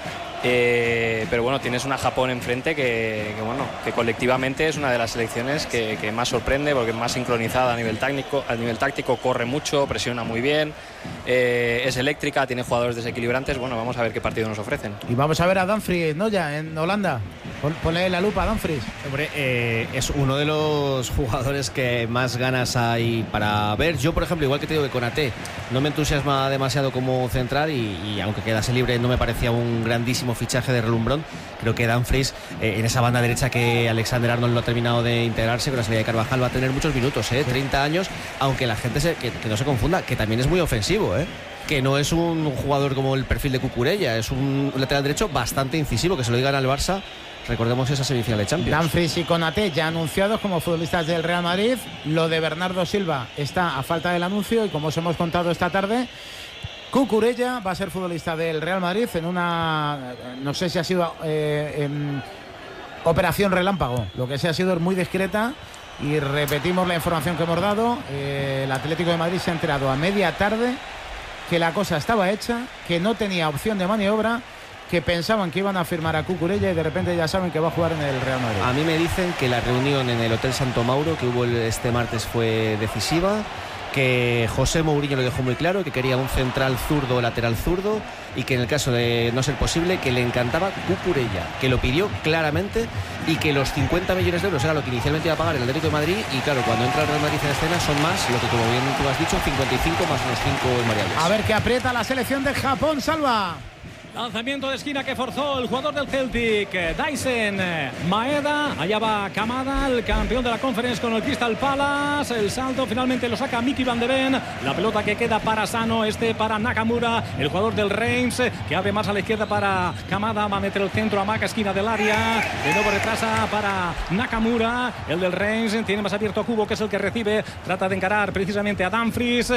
Eh, pero bueno, tienes una Japón enfrente que, que bueno, que colectivamente es una de las selecciones que, que más sorprende, porque es más sincronizada a nivel táctico, a nivel táctico corre mucho, presiona muy bien, eh, es eléctrica, tiene jugadores desequilibrantes. Bueno, vamos a ver qué partido nos ofrecen. Y vamos a ver a Dumfries, ¿no? Ya en Holanda. Pon, ponle la lupa a Dumfries. Hombre, eh, es uno de los jugadores que más ganas hay para ver. Yo, por ejemplo, igual que te digo que Konaté no me entusiasma demasiado como central, y, y aunque quedase libre no me parecía un grandísimo fichaje de relumbrón. Creo que Dumfries, eh, en esa banda derecha que Alexander Arnold no ha terminado de integrarse con la salida de Carvajal, va a tener muchos minutos, ¿eh? treinta años, aunque la gente se, que, que no se confunda, que también es muy ofensivo, ¿eh? Que no es un jugador como el perfil de Cucurella, es un lateral derecho bastante incisivo, que se lo digan al Barça. Recordemos esa semifinal de Champions. Dumfries y Konaté ya anunciados como futbolistas del Real Madrid. Lo de Bernardo Silva está a falta del anuncio, y como os hemos contado esta tarde, Cucurella va a ser futbolista del Real Madrid en una, no sé si ha sido eh, en operación relámpago, lo que sí ha sido es muy discreta, y repetimos la información que hemos dado. Eh, el Atlético de Madrid se ha enterado a media tarde que la cosa estaba hecha, que no tenía opción de maniobra, que pensaban que iban a firmar a Cucurella, y de repente ya saben que va a jugar en el Real Madrid. A mí me dicen que la reunión en el Hotel Santo Mauro que hubo este martes fue decisiva, que José Mourinho lo dejó muy claro, que quería un central zurdo o lateral zurdo, y que en el caso de no ser posible, que le encantaba Cucurella, que lo pidió claramente, y que los cincuenta millones de euros era lo que inicialmente iba a pagar el Atlético de Madrid, y claro, cuando entra el Real Madrid en escena son más, lo que como bien tú has dicho, cincuenta y cinco más unos cinco variables. A ver qué aprieta la selección de Japón, Salva. Lanzamiento de esquina que forzó el jugador del Celtic, Daisen Maeda. Allá va Kamada, el campeón de la Conference con el Crystal Palace. El salto finalmente lo saca Mickey Van de Ven. La pelota que queda para Sano, este para Nakamura, el jugador del Reims, que abre más a la izquierda para Kamada. Va a meter el centro a Maca, esquina del área. De nuevo retrasa para Nakamura. El del Reims tiene más abierto a Kubo, que es el que recibe. Trata de encarar precisamente a Dumfries.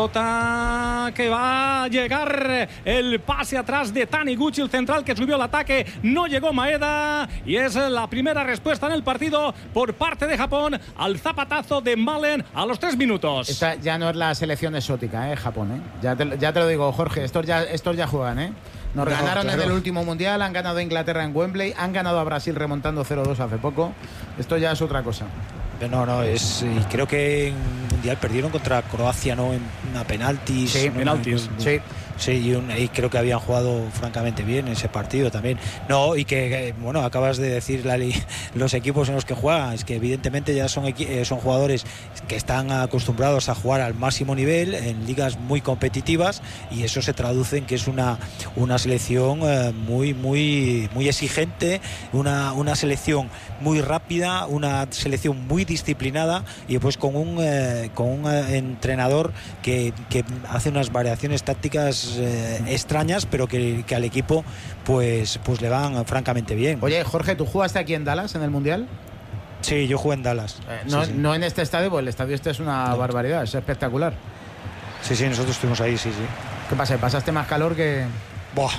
Pelota que va a llegar. El pase atrás de Taniguchi, el central que subió al ataque. No llegó Maeda, y es la primera respuesta en el partido por parte de Japón al zapatazo de Malen a los tres minutos. Esta ya no es la selección exótica, ¿eh? Japón, ¿eh? Ya te, ya te lo digo, Jorge, estos ya, estos ya juegan, ¿eh? Nos no, ganaron claro. en el último mundial, han ganado a Inglaterra en Wembley, han ganado a Brasil remontando cero dos hace poco. Esto ya es otra cosa. No, no, es, y creo que en mundial perdieron contra Croacia, ¿no? En una penaltis. Sí, ¿no? penaltis. No, no, sí. Sí, y, un, y creo que habían jugado francamente bien en ese partido también. No, y que, bueno, acabas de decir la, los equipos en los que juegan, es que evidentemente ya son, son jugadores que están acostumbrados a jugar al máximo nivel en ligas muy competitivas, y eso se traduce en que es una, una selección eh, muy, muy, muy exigente, una, una selección muy rápida, una selección muy disciplinada, y pues con un, eh, con un eh, entrenador que, que hace unas variaciones tácticas Eh, extrañas, pero que, que al equipo pues, pues le van francamente bien. Oye, Jorge, ¿tú jugaste aquí en Dallas en el Mundial? Sí, yo jugué en Dallas. Eh, no, sí, sí. no en este estadio, porque el estadio este es una no. barbaridad, es espectacular. Sí, sí, nosotros estuvimos ahí, sí, sí. ¿Qué pasa? ¿Pasaste más calor que...? Buah,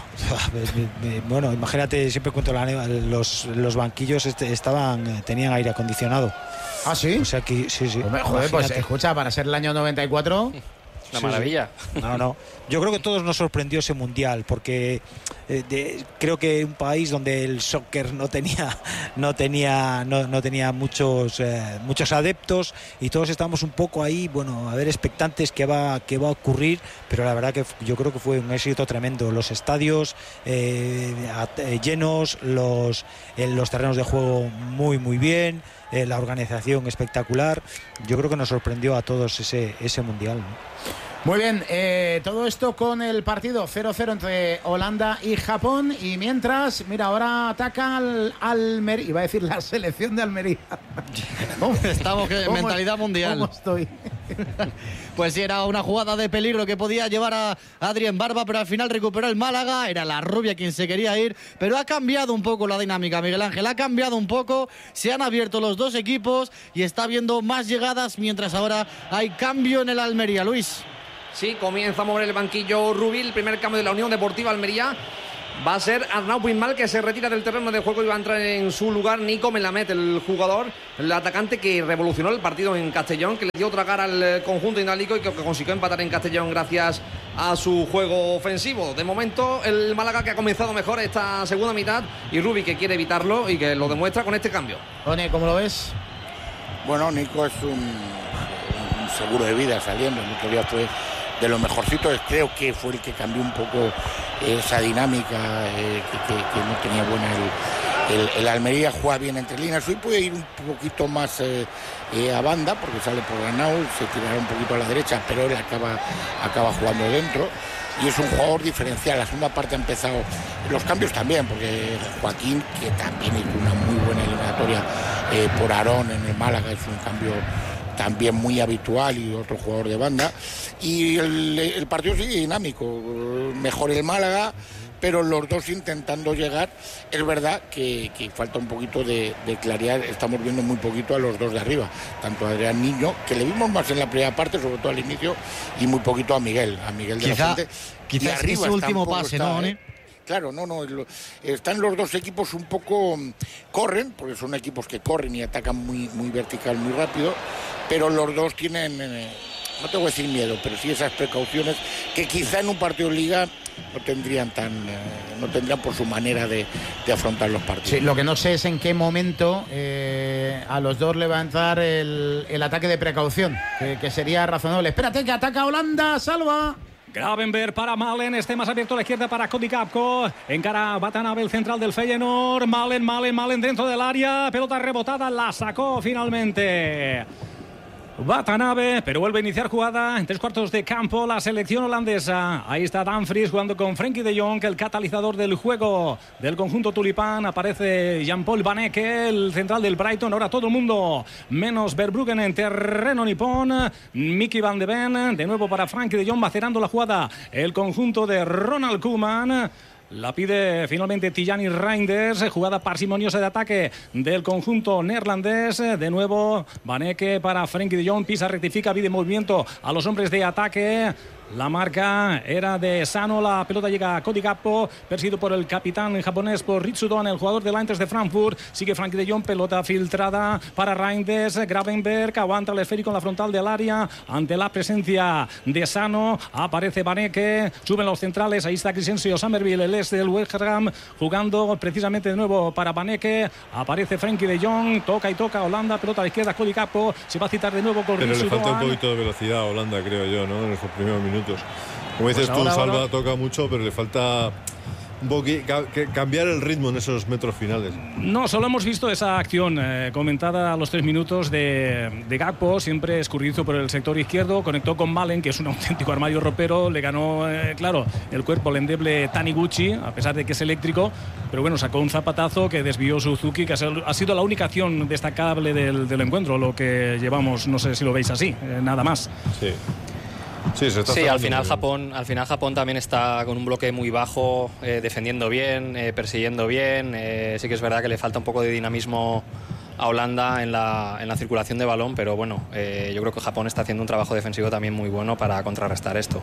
bueno, imagínate, siempre cuento la, los, los banquillos este, estaban, tenían aire acondicionado. ¿Ah, sí? O sea, que sí, sí. Hombre, joder, pues escucha, para ser el año noventa y cuatro... Una sí, maravilla. Sí. No, no. Yo creo que a todos nos sorprendió ese mundial, porque eh, de, creo que un país donde el soccer no tenía, no tenía, no, no tenía muchos, eh, muchos adeptos, y todos estamos un poco ahí, bueno, a ver, expectantes qué va, qué va a ocurrir, pero la verdad que yo creo que fue un éxito tremendo. Los estadios eh, llenos, los, eh, los terrenos de juego muy, muy bien. Eh, la organización espectacular. Yo creo que nos sorprendió a todos ese, ese mundial, ¿no? Muy bien, eh, todo esto con el partido cero cero entre Holanda y Japón. Y mientras, mira, ahora ataca al Almería. Iba a decir la selección de Almería. Estamos en mentalidad mundial. ¿Cómo estoy? Pues sí, era una jugada de peligro que podía llevar a Adrien Barba, pero al final recuperó el Málaga. Era la rubia quien se quería ir, pero ha cambiado un poco la dinámica, Miguel Ángel. Ha cambiado un poco, se han abierto los dos equipos y está habiendo más llegadas, mientras ahora hay cambio en el Almería. Luis. Sí, comienza a mover el banquillo Rubí. El primer cambio de la Unión Deportiva Almería va a ser Arnau Puigmal, que se retira del terreno de juego y va a entrar en su lugar Nico Melamed, el jugador, el atacante que revolucionó el partido en Castellón, que le dio otra cara al conjunto inálico y que consiguió empatar en Castellón gracias a su juego ofensivo. De momento, el Málaga, que ha comenzado mejor esta segunda mitad, y Rubí, que quiere evitarlo y que lo demuestra con este cambio. Tony, ¿cómo lo ves? Bueno, Nico es un, un seguro de vida saliendo. El otro día fue de los mejorcitos, creo que fue el que cambió un poco esa dinámica eh, que, que, que no tenía buena el, el, el Almería. Juega bien entre líneas, hoy puede ir un poquito más eh, eh, a banda porque sale por Arnau, se tirará un poquito a la derecha, pero él acaba, acaba jugando dentro y es un jugador diferencial. La segunda parte ha empezado, los cambios también, porque Joaquín, que también hizo una muy buena eliminatoria eh, por Aarón en el Málaga, es un cambio también muy habitual, y otro jugador de banda, y el, el partido sigue dinámico, mejor el Málaga, pero los dos intentando llegar. Es verdad que, que falta un poquito de, de claridad, estamos viendo muy poquito a los dos de arriba, tanto a Adrián Niño, que le vimos más en la primera parte, sobre todo al inicio, y muy poquito a Miguel, a Miguel de quizá, la Fuente. Quizás arriba ese último pase, está, ¿no, ¿eh? Claro, no, no, están los dos equipos un poco, corren, porque son equipos que corren y atacan muy, muy vertical, muy rápido, pero los dos tienen, eh, no te voy a decir miedo, pero sí esas precauciones que quizá en un partido de liga no tendrían tan, eh, no tendrían por su manera de, de afrontar los partidos. Sí, lo que no sé es en qué momento eh, a los dos le va a entrar el, el ataque de precaución, que, que sería razonable. Espérate, que ataca Holanda, salva. Gravenberg para Malen, este más abierto a la izquierda para Cody Gakpo, encara Watanabe, el central del Feyenoord. Malen, Malen, Malen dentro del área, pelota rebotada, la sacó finalmente Watanabe, pero vuelve a iniciar jugada en tres cuartos de campo la selección holandesa. Ahí está Dumfries jugando con Frenkie de Jong, el catalizador del juego del conjunto tulipán. Aparece Jean-Paul Van Ecke, el central del Brighton. Ahora todo el mundo menos Verbruggen en terreno nipón. Mickey Van de Ven, de nuevo para Frenkie de Jong, macerando la jugada el conjunto de Ronald Koeman. La pide finalmente Tijani Reinders, jugada parsimoniosa de ataque del conjunto neerlandés. De nuevo Van Ecke para Frenkie de Jong, pisa, rectifica, pide movimiento a los hombres de ataque. La marca era de Sano, la pelota llega a Cody Gakpo, perseguido por el capitán japonés, por Ritsudon, el jugador del Eintracht de Frankfurt. Sigue Frenkie de Jong, pelota filtrada para Reinders. Gravenberg aguanta el esférico en la frontal del área ante la presencia de Sano. Aparece Van Ecke, suben los centrales, ahí está Crescencio Summerville, el este del West Ham, jugando precisamente de nuevo para Van Ecke. Aparece Frenkie de Jong, toca y toca Holanda, pelota a la izquierda, Cody Gakpo, se va a citar de nuevo con Pero Ritsudon. le falta un poquito de velocidad a Holanda, creo yo, ¿no? En esos primeros minutos. Como dices Pues tú, ahora, Salva ahora... toca mucho, pero le falta un poquito cambiar el ritmo en esos metros finales. No, solo hemos visto esa acción eh, comentada a los tres minutos de, de Gakpo, siempre escurridizo por el sector izquierdo, conectó con Malen, que es un auténtico armario ropero, le ganó, eh, claro, el cuerpo al endeble Taniguchi, a pesar de que es eléctrico, pero bueno, sacó un zapatazo que desvió Suzuki, que ha sido la única acción destacable del, del encuentro, lo que llevamos, no sé si lo veis así, eh, nada más. Sí. Sí, se está sí al final Japón al final Japón también está con un bloque muy bajo, eh, defendiendo bien, eh, persiguiendo bien. Eh, sí que es verdad que le falta un poco de dinamismo a Holanda en la, en la circulación de balón, pero bueno, eh, yo creo que Japón está haciendo un trabajo defensivo también muy bueno para contrarrestar esto.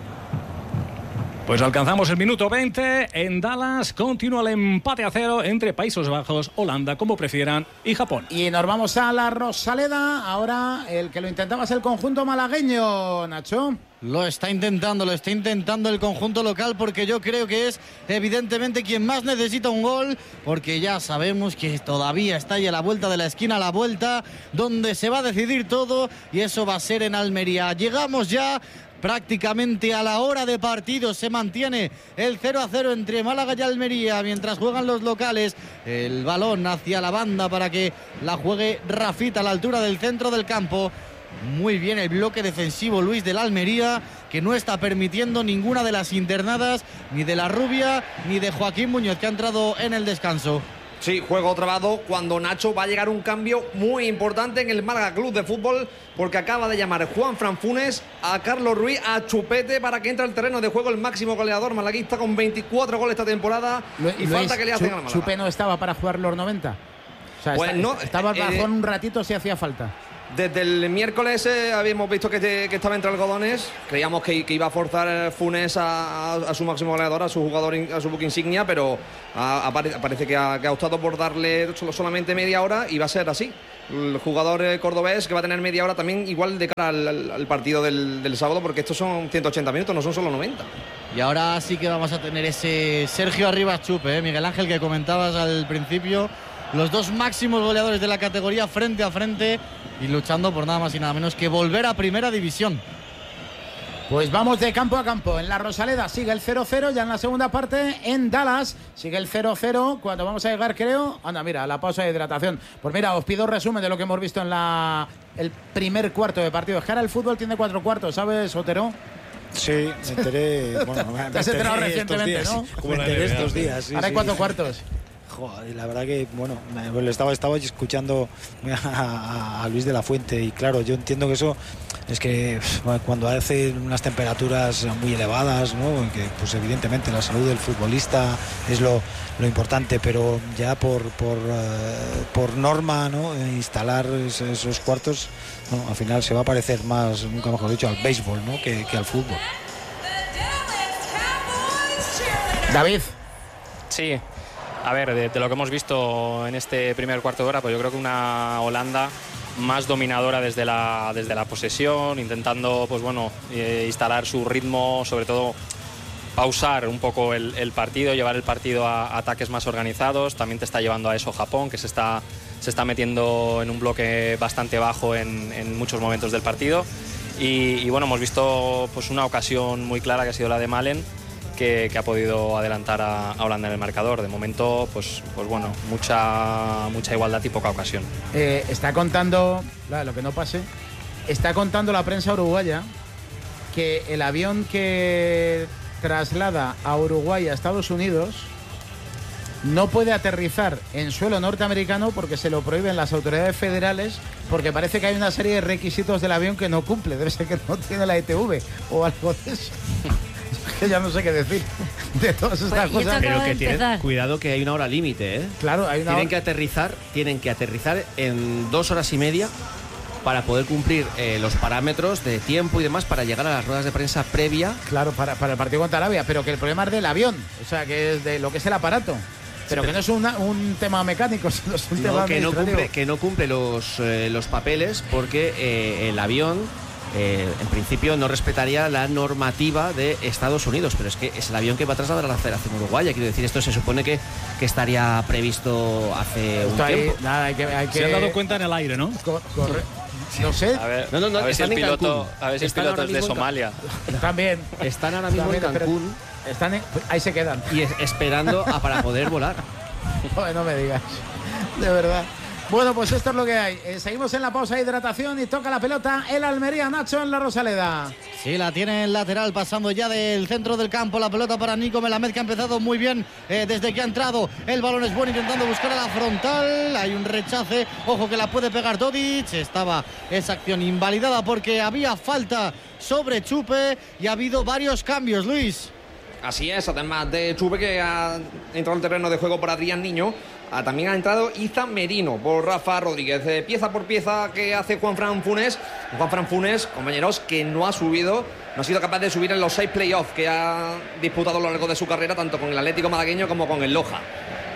Pues alcanzamos el minuto veinte. En Dallas continúa el empate a cero entre Países Bajos, Holanda, como prefieran, y Japón. Y nos vamos a la Rosaleda. Ahora el que lo intentaba es el conjunto malagueño, Nacho. Lo está intentando, lo está intentando el conjunto local, porque yo creo que es evidentemente quien más necesita un gol, porque ya sabemos que todavía está ahí a la vuelta de la esquina, a la vuelta donde se va a decidir todo, y eso va a ser en Almería. Llegamos ya prácticamente a la hora de partido, se mantiene el cero a cero entre Málaga y Almería mientras juegan los locales. El balón hacia la banda para que la juegue Rafita a la altura del centro del campo. muy bien el bloque defensivo, Luis, del Almería, que no está permitiendo ninguna de las internadas, ni de la Rubia, ni de Joaquín Muñoz, que ha entrado en el descanso. Sí, juego trabado cuando Nacho va a llegar un cambio muy importante en el Málaga Club de Fútbol, porque acaba de llamar Juan Fran Funes a Carlos Ruiz, a Chupete, para que entre al terreno de juego el máximo goleador malaguista con veinticuatro goles esta temporada. Luis, y falta que le hacen Chu, al Málaga. Chupe no estaba para jugar los noventa. O sea, pues está, no, estaba eh, bajón un ratito si hacía falta. Desde el miércoles eh, habíamos visto que, te, que estaba entre algodones. Creíamos que, que iba a forzar Funes a, a, a su máximo goleador, a su jugador, a su buque insignia, pero a, a, parece que ha, que ha optado por darle solo, solamente media hora y va a ser así. El jugador eh, cordobés que va a tener media hora también igual de cara al, al, al partido del, del sábado, porque estos son ciento ochenta minutos, no son solo noventa. Y ahora sí que vamos a tener ese Sergio Arribas Chupe, ¿eh? Miguel Ángel, que comentabas al principio. Los dos máximos goleadores de la categoría frente a frente y luchando por nada más y nada menos que volver a primera división. Pues vamos de campo a campo. En la Rosaleda sigue el cero cero, ya en la segunda parte. En Dallas sigue el cero cero. Cuando vamos a llegar, creo... Anda, mira, la pausa de hidratación. Pues mira, os pido resumen de lo que hemos visto en la el primer cuarto de partido. Es que ahora el fútbol tiene cuatro cuartos, ¿sabes, Otero? Sí, me enteré... Bueno, me Te has enterado recientemente, días, ¿no? Me enteré estos días, sí, Ahora hay sí. cuatro cuartos. Joder, y la verdad que, bueno, me, estaba, estaba escuchando a, a Luis de la Fuente y claro, yo entiendo que eso es que bueno, cuando hace unas temperaturas muy elevadas, ¿no? Que pues evidentemente la salud del futbolista es lo, lo importante, pero ya por por, uh, por norma, ¿no? Instalar esos, esos cuartos, bueno, al final se va a parecer más, nunca mejor dicho, al béisbol, ¿no? que, que al fútbol. David. Sí. A ver, de, de lo que hemos visto en este primer cuarto de hora, pues yo creo que una Holanda más dominadora desde la, desde la posesión, intentando pues bueno, eh, instalar su ritmo, sobre todo pausar un poco el, el partido, llevar el partido a, a ataques más organizados. También te está llevando a eso Japón, que se está, se está metiendo en un bloque bastante bajo en, en muchos momentos del partido. Y, y bueno, hemos visto pues una ocasión muy clara que ha sido la de Malen, Que, que ha podido adelantar a, a Holanda en el marcador. De momento, pues, pues bueno, mucha, mucha igualdad y poca ocasión. Eh, está contando, claro, lo que no pase, está contando la prensa uruguaya que el avión que traslada a Uruguay a Estados Unidos no puede aterrizar en suelo norteamericano porque se lo prohíben las autoridades federales, porque parece que hay una serie de requisitos del avión que no cumple. Debe ser que no tiene la E T V o algo de eso. Que ya no sé qué decir de todas estas Pues, cosas. Pero que tienen cuidado, que hay una hora límite, ¿eh? Claro, hay una tienen hora... que aterrizar, tienen que aterrizar en dos horas y media para poder cumplir eh, los parámetros de tiempo y demás para llegar a las ruedas de prensa previa. Claro, para, para el partido contra Arabia, pero que el problema es del avión, o sea, que es de lo que es el aparato. Pero Sí, que no es una, un tema mecánico, sino es un no, tema que no administrativo. cumple, que no cumple los, eh, los papeles porque eh, el avión eh, en principio no respetaría la normativa de Estados Unidos, pero es que es el avión que va a trasladar a la Federación Uruguaya. Quiero decir, esto se supone que, que estaría previsto hace un Esto ahí, tiempo. nada, hay que, hay que... Se han dado cuenta en el aire, ¿no? Co- corre... No sé. A ver, No, no, no, a ver si el están en piloto, Cancún. a ver si el Están piloto ahora es de mismo en Ca- Somalia. También. Están ahora mismo en También, pero Cancún están en- pues ahí se quedan. y es- esperando a, para poder volar. Joder, no me digas. De verdad. Bueno, pues esto es lo que hay. Eh, seguimos en la pausa de hidratación y toca la pelota el Almería, Nacho, en la Rosaleda. Sí, la tiene el lateral, pasando ya del centro del campo. La pelota para Nico Melamed, que ha empezado muy bien eh, desde que ha entrado. El balón es bueno, intentando buscar a la frontal. Hay un rechace. Ojo que la puede pegar Todic. Estaba esa acción invalidada porque había falta sobre Chupe y ha habido varios cambios, Luis. Así es, además de Chupe, que ha entrado al terreno de juego por Adrián Niño, ah, también ha entrado Iza Merino por Rafa Rodríguez. Eh, pieza por pieza que hace Juan Fran Funes. Juan Fran Funes, compañeros, que no ha subido, no ha sido capaz de subir en los seis playoffs que ha disputado a lo largo de su carrera, tanto con el Atlético Malagueño como con el Loja.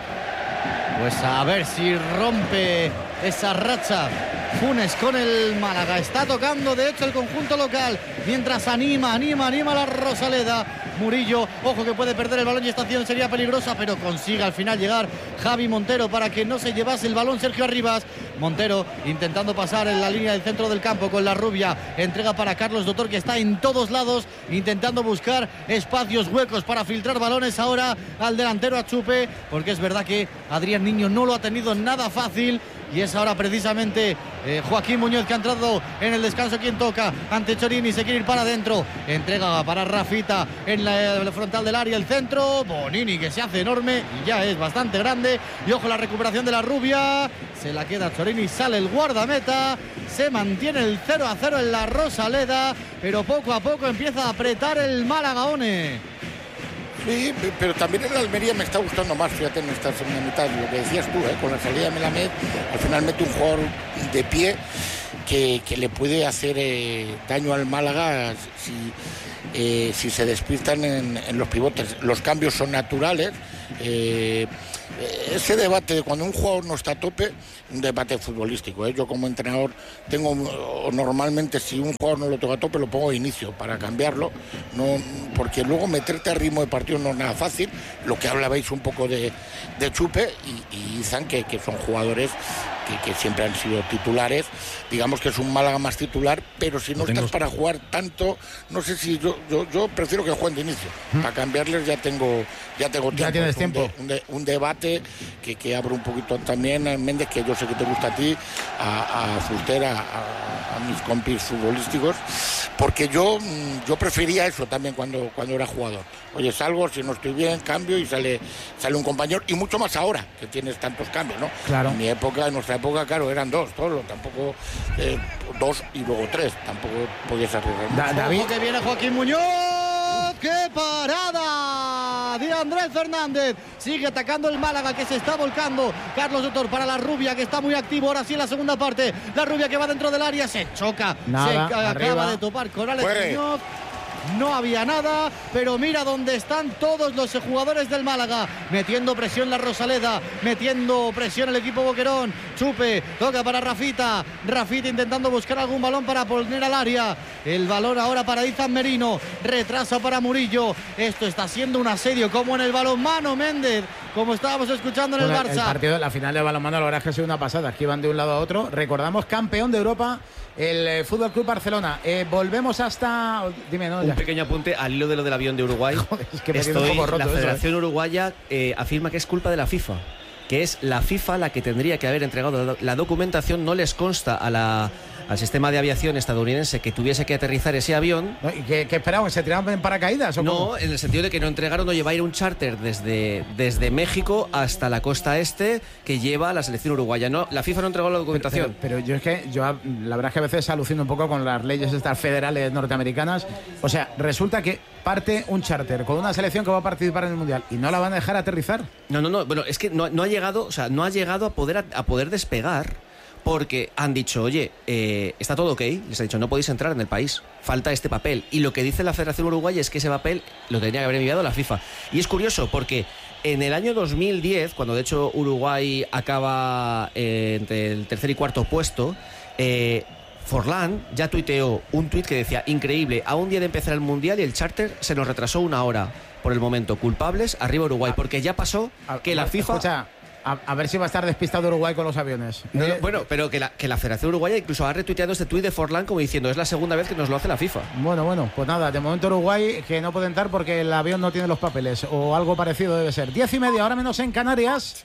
Pues a ver si rompe esa racha Funes con el Málaga. Está tocando de hecho el conjunto local, mientras anima, anima, anima la Rosaleda. Murillo, ojo que puede perder el balón y esta acción sería peligrosa, pero consigue al final llegar Javi Montero para que no se llevase el balón Sergio Arribas. Montero intentando pasar en la línea del centro del campo con la rubia, entrega para Carlos Dotor, que está en todos lados intentando buscar espacios huecos para filtrar balones ahora al delantero, a Chupe, porque es verdad que Adrián Niño no lo ha tenido nada fácil y es ahora precisamente eh, Joaquín Muñoz que ha entrado en el descanso. Quien toca ante Chorini, se quiere ir para adentro, entrega para Rafita en la, la frontal del área, el centro, Bonini que se hace enorme y ya es bastante grande, y ojo la recuperación de la rubia, se la queda Chorini, sale el guardameta, se mantiene el cero a cero en la Rosaleda, pero poco a poco empieza a apretar el Málaga, One. Sí, pero también el Almería me está gustando más, fíjate, en esta segunda mitad, lo que decías tú, ¿eh? Con la salida de Melamed, al final mete un jugador de pie que, que le puede hacer eh, daño al Málaga si, eh, si se despiertan en, en los pivotes. Los cambios son naturales. Eh, ese debate de cuando un jugador no está a tope, un debate futbolístico, ¿eh? Yo como entrenador tengo, normalmente si un jugador no lo toca a tope lo pongo de inicio para cambiarlo, no, porque luego meterte a ritmo de partido no es nada fácil. Lo que hablabais un poco de, de Chupe y, y Izan, que, que son jugadores que, que siempre han sido titulares, digamos que es un Málaga más titular, pero si no estás tengo... para jugar tanto, no sé si yo, yo, yo prefiero que jueguen de inicio, ¿Mm? Para cambiarles ya tengo, ya tengo tiempo. Ya tienes un tiempo. De, un, de, un debate que, que abro un poquito también, Méndez, que yo sé que te gusta a ti, a, a Fuster, a, a, a mis compis futbolísticos, porque yo, yo prefería eso también cuando, cuando era jugador. Oye, salgo, si no estoy bien, cambio y sale, sale un compañero, y mucho más ahora, que tienes tantos cambios, ¿no? Claro. En mi época, en nuestra época, claro, eran dos, solo, tampoco eh, dos y luego tres, tampoco podías arriesgar. Da, David, que viene Joaquín Muñoz, ¡qué parada de Andrés Fernández! Sigue atacando el Málaga, que se está volcando. Carlos Doctor para la rubia, que está muy activo ahora sí en la segunda parte. La rubia que va dentro del área, se choca, nada, se arriba. Acaba de topar con Alex Muñoz. No había nada, pero mira dónde están todos los jugadores del Málaga, metiendo presión la Rosaleda, metiendo presión el equipo Boquerón. Chupe, toca para Rafita, Rafita intentando buscar algún balón para poner al área. El balón ahora para Izan Merino, retrasa para Murillo. Esto está siendo un asedio como en el balonmano, Méndez, como estábamos escuchando en el bueno, Barça. El partido de la final de balonmano, la verdad es que ha sido una pasada, aquí van de un lado a otro. Recordamos, campeón de Europa, el eh, Fútbol Club Barcelona. Eh, volvemos hasta... Dime, ¿no? Un pequeño apunte al hilo de lo del avión de Uruguay. Joder, es que me Estoy, un poco roto la eso, Federación ¿eh? Uruguaya eh, afirma que es culpa de la FIFA, que es la FIFA la que tendría que haber entregado la documentación. No les consta a la, al sistema de aviación estadounidense que tuviese que aterrizar ese avión. ¿No? ¿Y qué, qué esperaban? ¿Se tiraban en paracaídas o No, cómo? en el sentido de que no entregaron, no lleva a ir un charter desde, desde México hasta la costa este que lleva a la selección uruguaya. No, la FIFA no entregó la documentación. Pero, pero, pero yo es que, yo la verdad es que a veces alucino un poco con las leyes estas federales norteamericanas. O sea, resulta que parte un charter con una selección que va a participar en el Mundial y no la van a dejar aterrizar. No, no, no. Bueno, es que no, no ha llegado, o sea, no ha llegado a poder, a, a poder despegar. Porque han dicho, oye, eh, está todo ok, les ha dicho, no podéis entrar en el país, falta este papel. Y lo que dice la Federación Uruguaya es que ese papel lo tenía que haber enviado la FIFA. Y es curioso porque en el año dos mil diez, cuando de hecho Uruguay acaba eh, entre el tercer y cuarto puesto, eh, Forlán ya tuiteó un tuit que decía, increíble, a un día de empezar el Mundial y el charter se nos retrasó una hora. Por el momento, culpables, arriba Uruguay, porque ya pasó que la FIFA... Escucha, A, a ver si va a estar despistado Uruguay con los aviones. No, no, bueno, pero que la, que la Federación Uruguaya incluso ha retuiteado este tuit de Forlán como diciendo, es la segunda vez que nos lo hace la FIFA. Bueno, bueno, pues nada, de momento Uruguay que no puede entrar porque el avión no tiene los papeles o algo parecido debe ser. Diez y media, ahora menos en Canarias.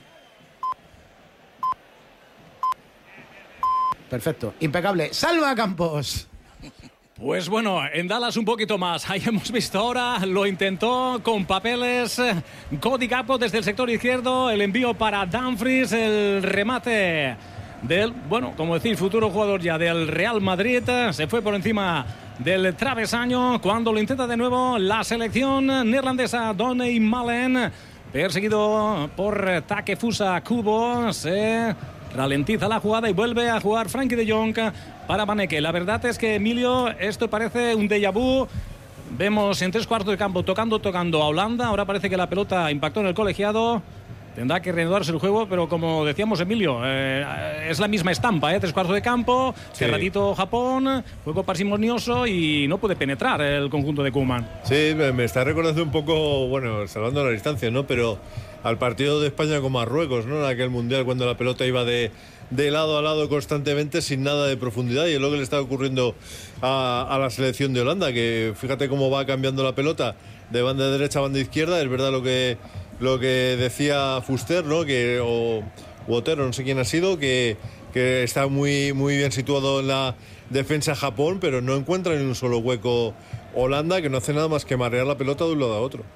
Perfecto, impecable. ¡Salva Campos! Pues bueno, en Dallas un poquito más. Ahí hemos visto ahora, lo intentó con papeles Cody Gakpo desde el sector izquierdo, el envío para Dumfries, el remate del, bueno, como decir, futuro jugador ya del Real Madrid, se fue por encima del travesaño cuando lo intenta de nuevo la selección neerlandesa. Donny Malen, perseguido por Takefusa Kubo, se ralentiza la jugada y vuelve a jugar Frenkie de Jong para Baneke. La verdad es que, Emilio, esto parece un déjà vu. Vemos en tres cuartos de campo tocando, tocando a Holanda. Ahora parece que la pelota impactó en el colegiado. Tendrá que reanudarse el juego, pero como decíamos, Emilio, eh, es la misma estampa, ¿eh? Tres cuartos de campo, sí. Cerradito Japón, juego parsimonioso y no puede penetrar el conjunto de Koeman. Sí, me, me está recordando un poco, bueno, salvando la distancia, ¿no? Pero al partido de España con Marruecos, ¿no? En aquel Mundial, cuando la pelota iba de, de lado a lado constantemente sin nada de profundidad, y es lo que le está ocurriendo a, a la selección de Holanda, que fíjate cómo va cambiando la pelota de banda derecha a banda izquierda. Es verdad lo que, lo que decía Fuster, ¿no? Que o, Otero, no sé quién ha sido, que, que está muy, muy bien situado en la defensa Japón, pero no encuentra ni un solo hueco Holanda, que no hace nada más que marear la pelota de un lado a otro.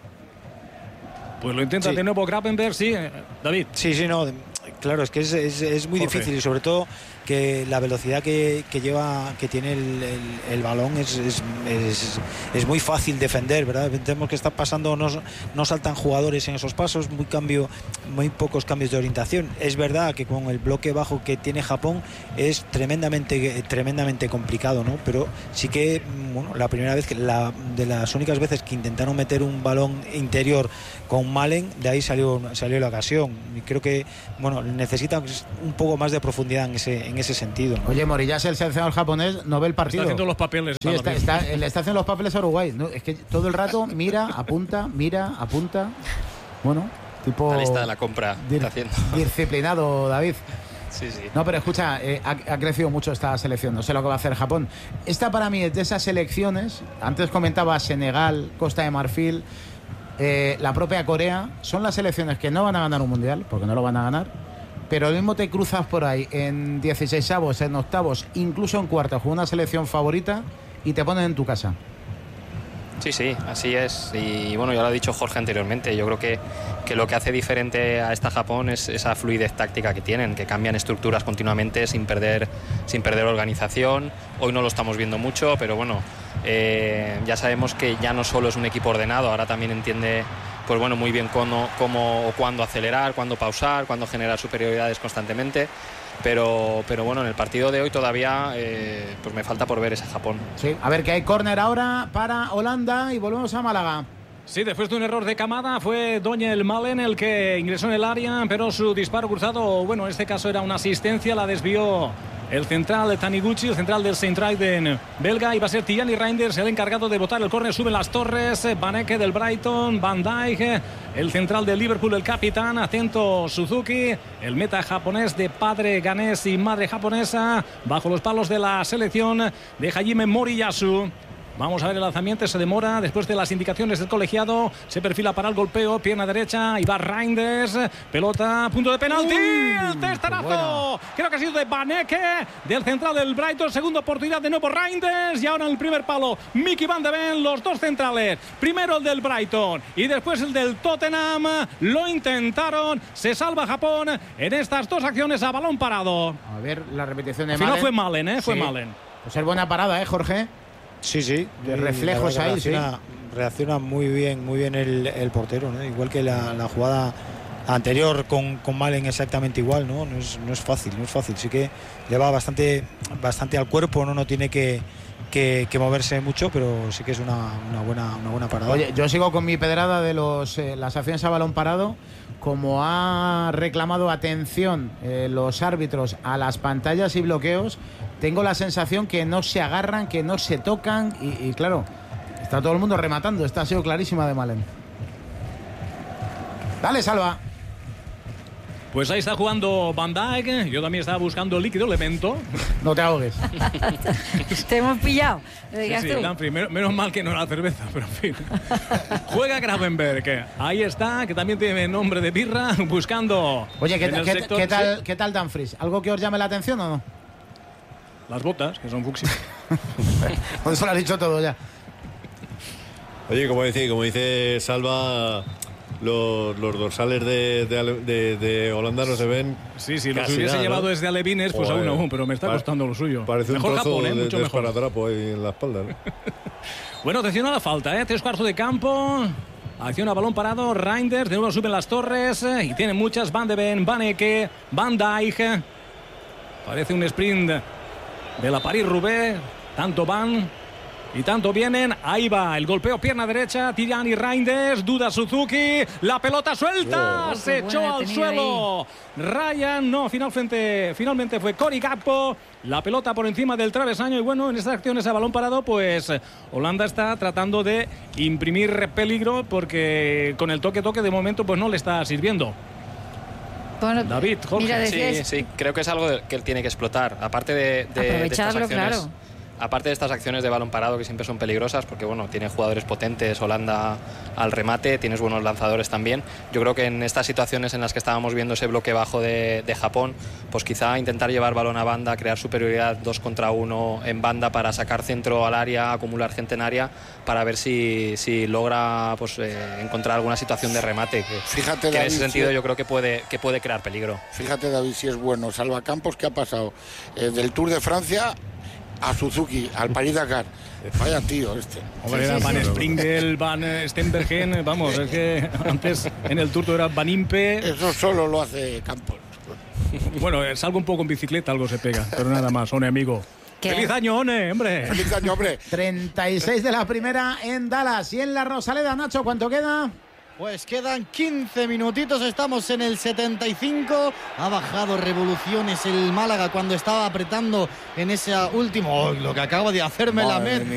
Pues lo intenta Sí. de nuevo Gravenberch, sí, David. Sí, sí, no. Claro, es que es, es, es muy Jorge. difícil y sobre todo que la velocidad que, que lleva, que tiene el, el, el balón es, es, es, es muy fácil defender, ¿verdad? Vemos que está pasando, no, no saltan jugadores en esos pasos, muy cambio, muy pocos cambios de orientación. Es verdad que con el bloque bajo que tiene Japón es tremendamente, tremendamente complicado, ¿no? Pero sí que, bueno, la primera vez que la, de las únicas veces que intentaron meter un balón interior con Malen, de ahí salió, salió la ocasión. Y creo que, bueno, necesitan un poco más de profundidad en ese, en ese sentido, ¿no? Oye, Morillas, el seleccionador japonés, no ve el partido. Está haciendo los papeles. Sí, está, está, le está haciendo los papeles a Uruguay. ¿no? Es que todo el rato mira, apunta, mira, apunta. Bueno, tipo... La lista de la compra dir- está haciendo. Disciplinado, David. Sí, sí. No, pero escucha, eh, ha, ha crecido mucho esta selección, no sé lo que va a hacer Japón. Esta para mí es de esas selecciones, antes comentaba Senegal, Costa de Marfil, eh, la propia Corea, son las selecciones que no van a ganar un mundial, porque no lo van a ganar, pero lo mismo te cruzas por ahí en dieciseisavos, en octavos, incluso en cuartos, con una selección favorita y te ponen en tu casa. Sí, sí, así es. Y bueno, ya lo ha dicho Jorge anteriormente. Yo creo que, que lo que hace diferente a esta Japón es esa fluidez táctica que tienen, que cambian estructuras continuamente sin perder, sin perder organización. Hoy no lo estamos viendo mucho, pero bueno, eh, ya sabemos que ya no solo es un equipo ordenado, ahora también entiende, pues bueno, muy bien cómo, cómo o cuándo acelerar, cuándo pausar, cuándo generar superioridades constantemente. Pero, pero bueno, en el partido de hoy todavía eh, pues me falta por ver ese Japón. Sí, a ver que hay córner ahora para Holanda y volvemos a Málaga. Sí, después de un error de Kamada fue Daniel Malen el que ingresó en el área, pero su disparo cruzado, bueno, en este caso era una asistencia, la desvió el central de Taniguchi, el central del Sint-Truiden belga, y va a ser Tijani Reinders el encargado de botar el córner. Suben las torres, Van Ecke del Brighton, Van Dijk, el central del Liverpool, el capitán, atento Suzuki, el meta japonés de padre ganés y madre japonesa, bajo los palos de la selección de Hajime Moriyasu. Vamos a ver el lanzamiento, se demora después de las indicaciones del colegiado, se perfila para el golpeo, pierna derecha, y va Reinders, pelota, punto de penalti, el testarazo, creo que ha sido de Van Ecke, del central del Brighton, segunda oportunidad de nuevo Reinders, y ahora en el primer palo Mickey Van de Ven, los dos centrales, primero el del Brighton y después el del Tottenham, lo intentaron, se salva Japón en estas dos acciones a balón parado. A ver la repetición de Al final Malen. fue Malen, ¿eh? Fue Sí. Malen. Pues es buena parada, ¿eh, Jorge? Sí, sí. De Y reflejos la verdad ahí, que reacciona, sí. reacciona muy bien, muy bien el, el portero, ¿no? Igual que la, la jugada anterior con, con Malen, exactamente igual, ¿no? No es, no es fácil, no es fácil. Sí que le va bastante, bastante al cuerpo, ¿no? No tiene que, que, que moverse mucho, pero sí que es una, una buena, una buena parada. Oye, yo sigo con mi pedrada de los eh, las acciones a balón parado. Como ha reclamado atención eh, los árbitros a las pantallas y bloqueos, tengo la sensación que no se agarran, que no se tocan y, y claro, está todo el mundo rematando. Esta ha sido clarísima de Malen. Dale, Salva. Pues ahí está jugando Van Dijk. Yo también estaba buscando líquido elemento. No te ahogues. Te hemos pillado. Lo Sí, digas sí, tú. Danfri, menos, menos mal que no era cerveza, pero en fin. Juega Gravenberch. Ahí está, que también tiene nombre de birra, buscando. Oye, ¿qué, en el qué- sector- qué tal, sí, ¿qué tal Dumfries? ¿Algo que os llame la atención o no? las botas, que son fucsia. Por eso lo has dicho todo ya. Oye, como dice, como dice Salva, los, los dorsales de, de, Ale- de- de Holanda no se ven. Sí, si los casi hubiese nada, llevado ¿no? desde Alevines, pues Joder. aún aún, pero me está Pa- costando lo suyo. Parece Mejor un trozo Japón, ¿eh? de, Mucho de mejor. esparadrapo ahí en la espalda, ¿no? Bueno, atención a la falta, ¿eh? Tres cuartos de campo. Acción a balón parado. Reinders, de nuevo suben las torres. eh, Y tienen muchas. Van de Ven, Van Ecke, Van Dijk. Parece un sprint de la París-Roubaix. Tanto van y tanto vienen. Ahí va el golpeo, pierna derecha. Tijani Reinders, duda Suzuki. La pelota suelta. Oh, Se qué echó buena ha al tenido suelo. Ryan, no, finalmente, finalmente fue Cory Gakpo. La pelota por encima del travesaño. Y bueno, en estas acciones a balón parado, pues Holanda está tratando de imprimir peligro porque con el toque-toque de momento pues no le está sirviendo. Bueno, David, Jorge. mira, Sí, decías- sí, creo que es algo de- que él tiene que explotar. Aparte de, de- de estas Aprovecharlo, acciones, claro. aparte de estas acciones de balón parado que siempre son peligrosas, porque bueno, tiene jugadores potentes, Holanda al remate, tienes buenos lanzadores también. Yo creo que en estas situaciones en las que estábamos viendo ese bloque bajo de, de Japón, pues quizá intentar llevar balón a banda, crear superioridad dos contra uno en banda para sacar centro al área, acumular gente en área, para ver si, si logra pues, eh, encontrar alguna situación de remate. Que, Fíjate, que David, en ese sentido si... yo creo que puede, que puede crear peligro. Fíjate, David, si es bueno. Salvacampos, ¿qué ha pasado? Eh, del Tour de Francia a Suzuki, al París-Dakar. Vaya tío este. Hombre, era Van Springel, Van Stenbergen, vamos, es que antes en el Tour era Van Impe. Eso solo lo hace Campos. Bueno, salgo un poco en bicicleta, algo se pega, pero nada más, One, amigo. ¿Qué? ¡Feliz año, One, hombre! ¡Feliz año, hombre! treinta y seis de la primera en Dallas. Y en la Rosaleda, Nacho, ¿cuánto queda? Pues quedan quince minutitos, estamos en el setenta y cinco. Ha bajado revoluciones el Málaga cuando estaba apretando en ese último. Oh, lo que acabo de hacerme Madre la mente.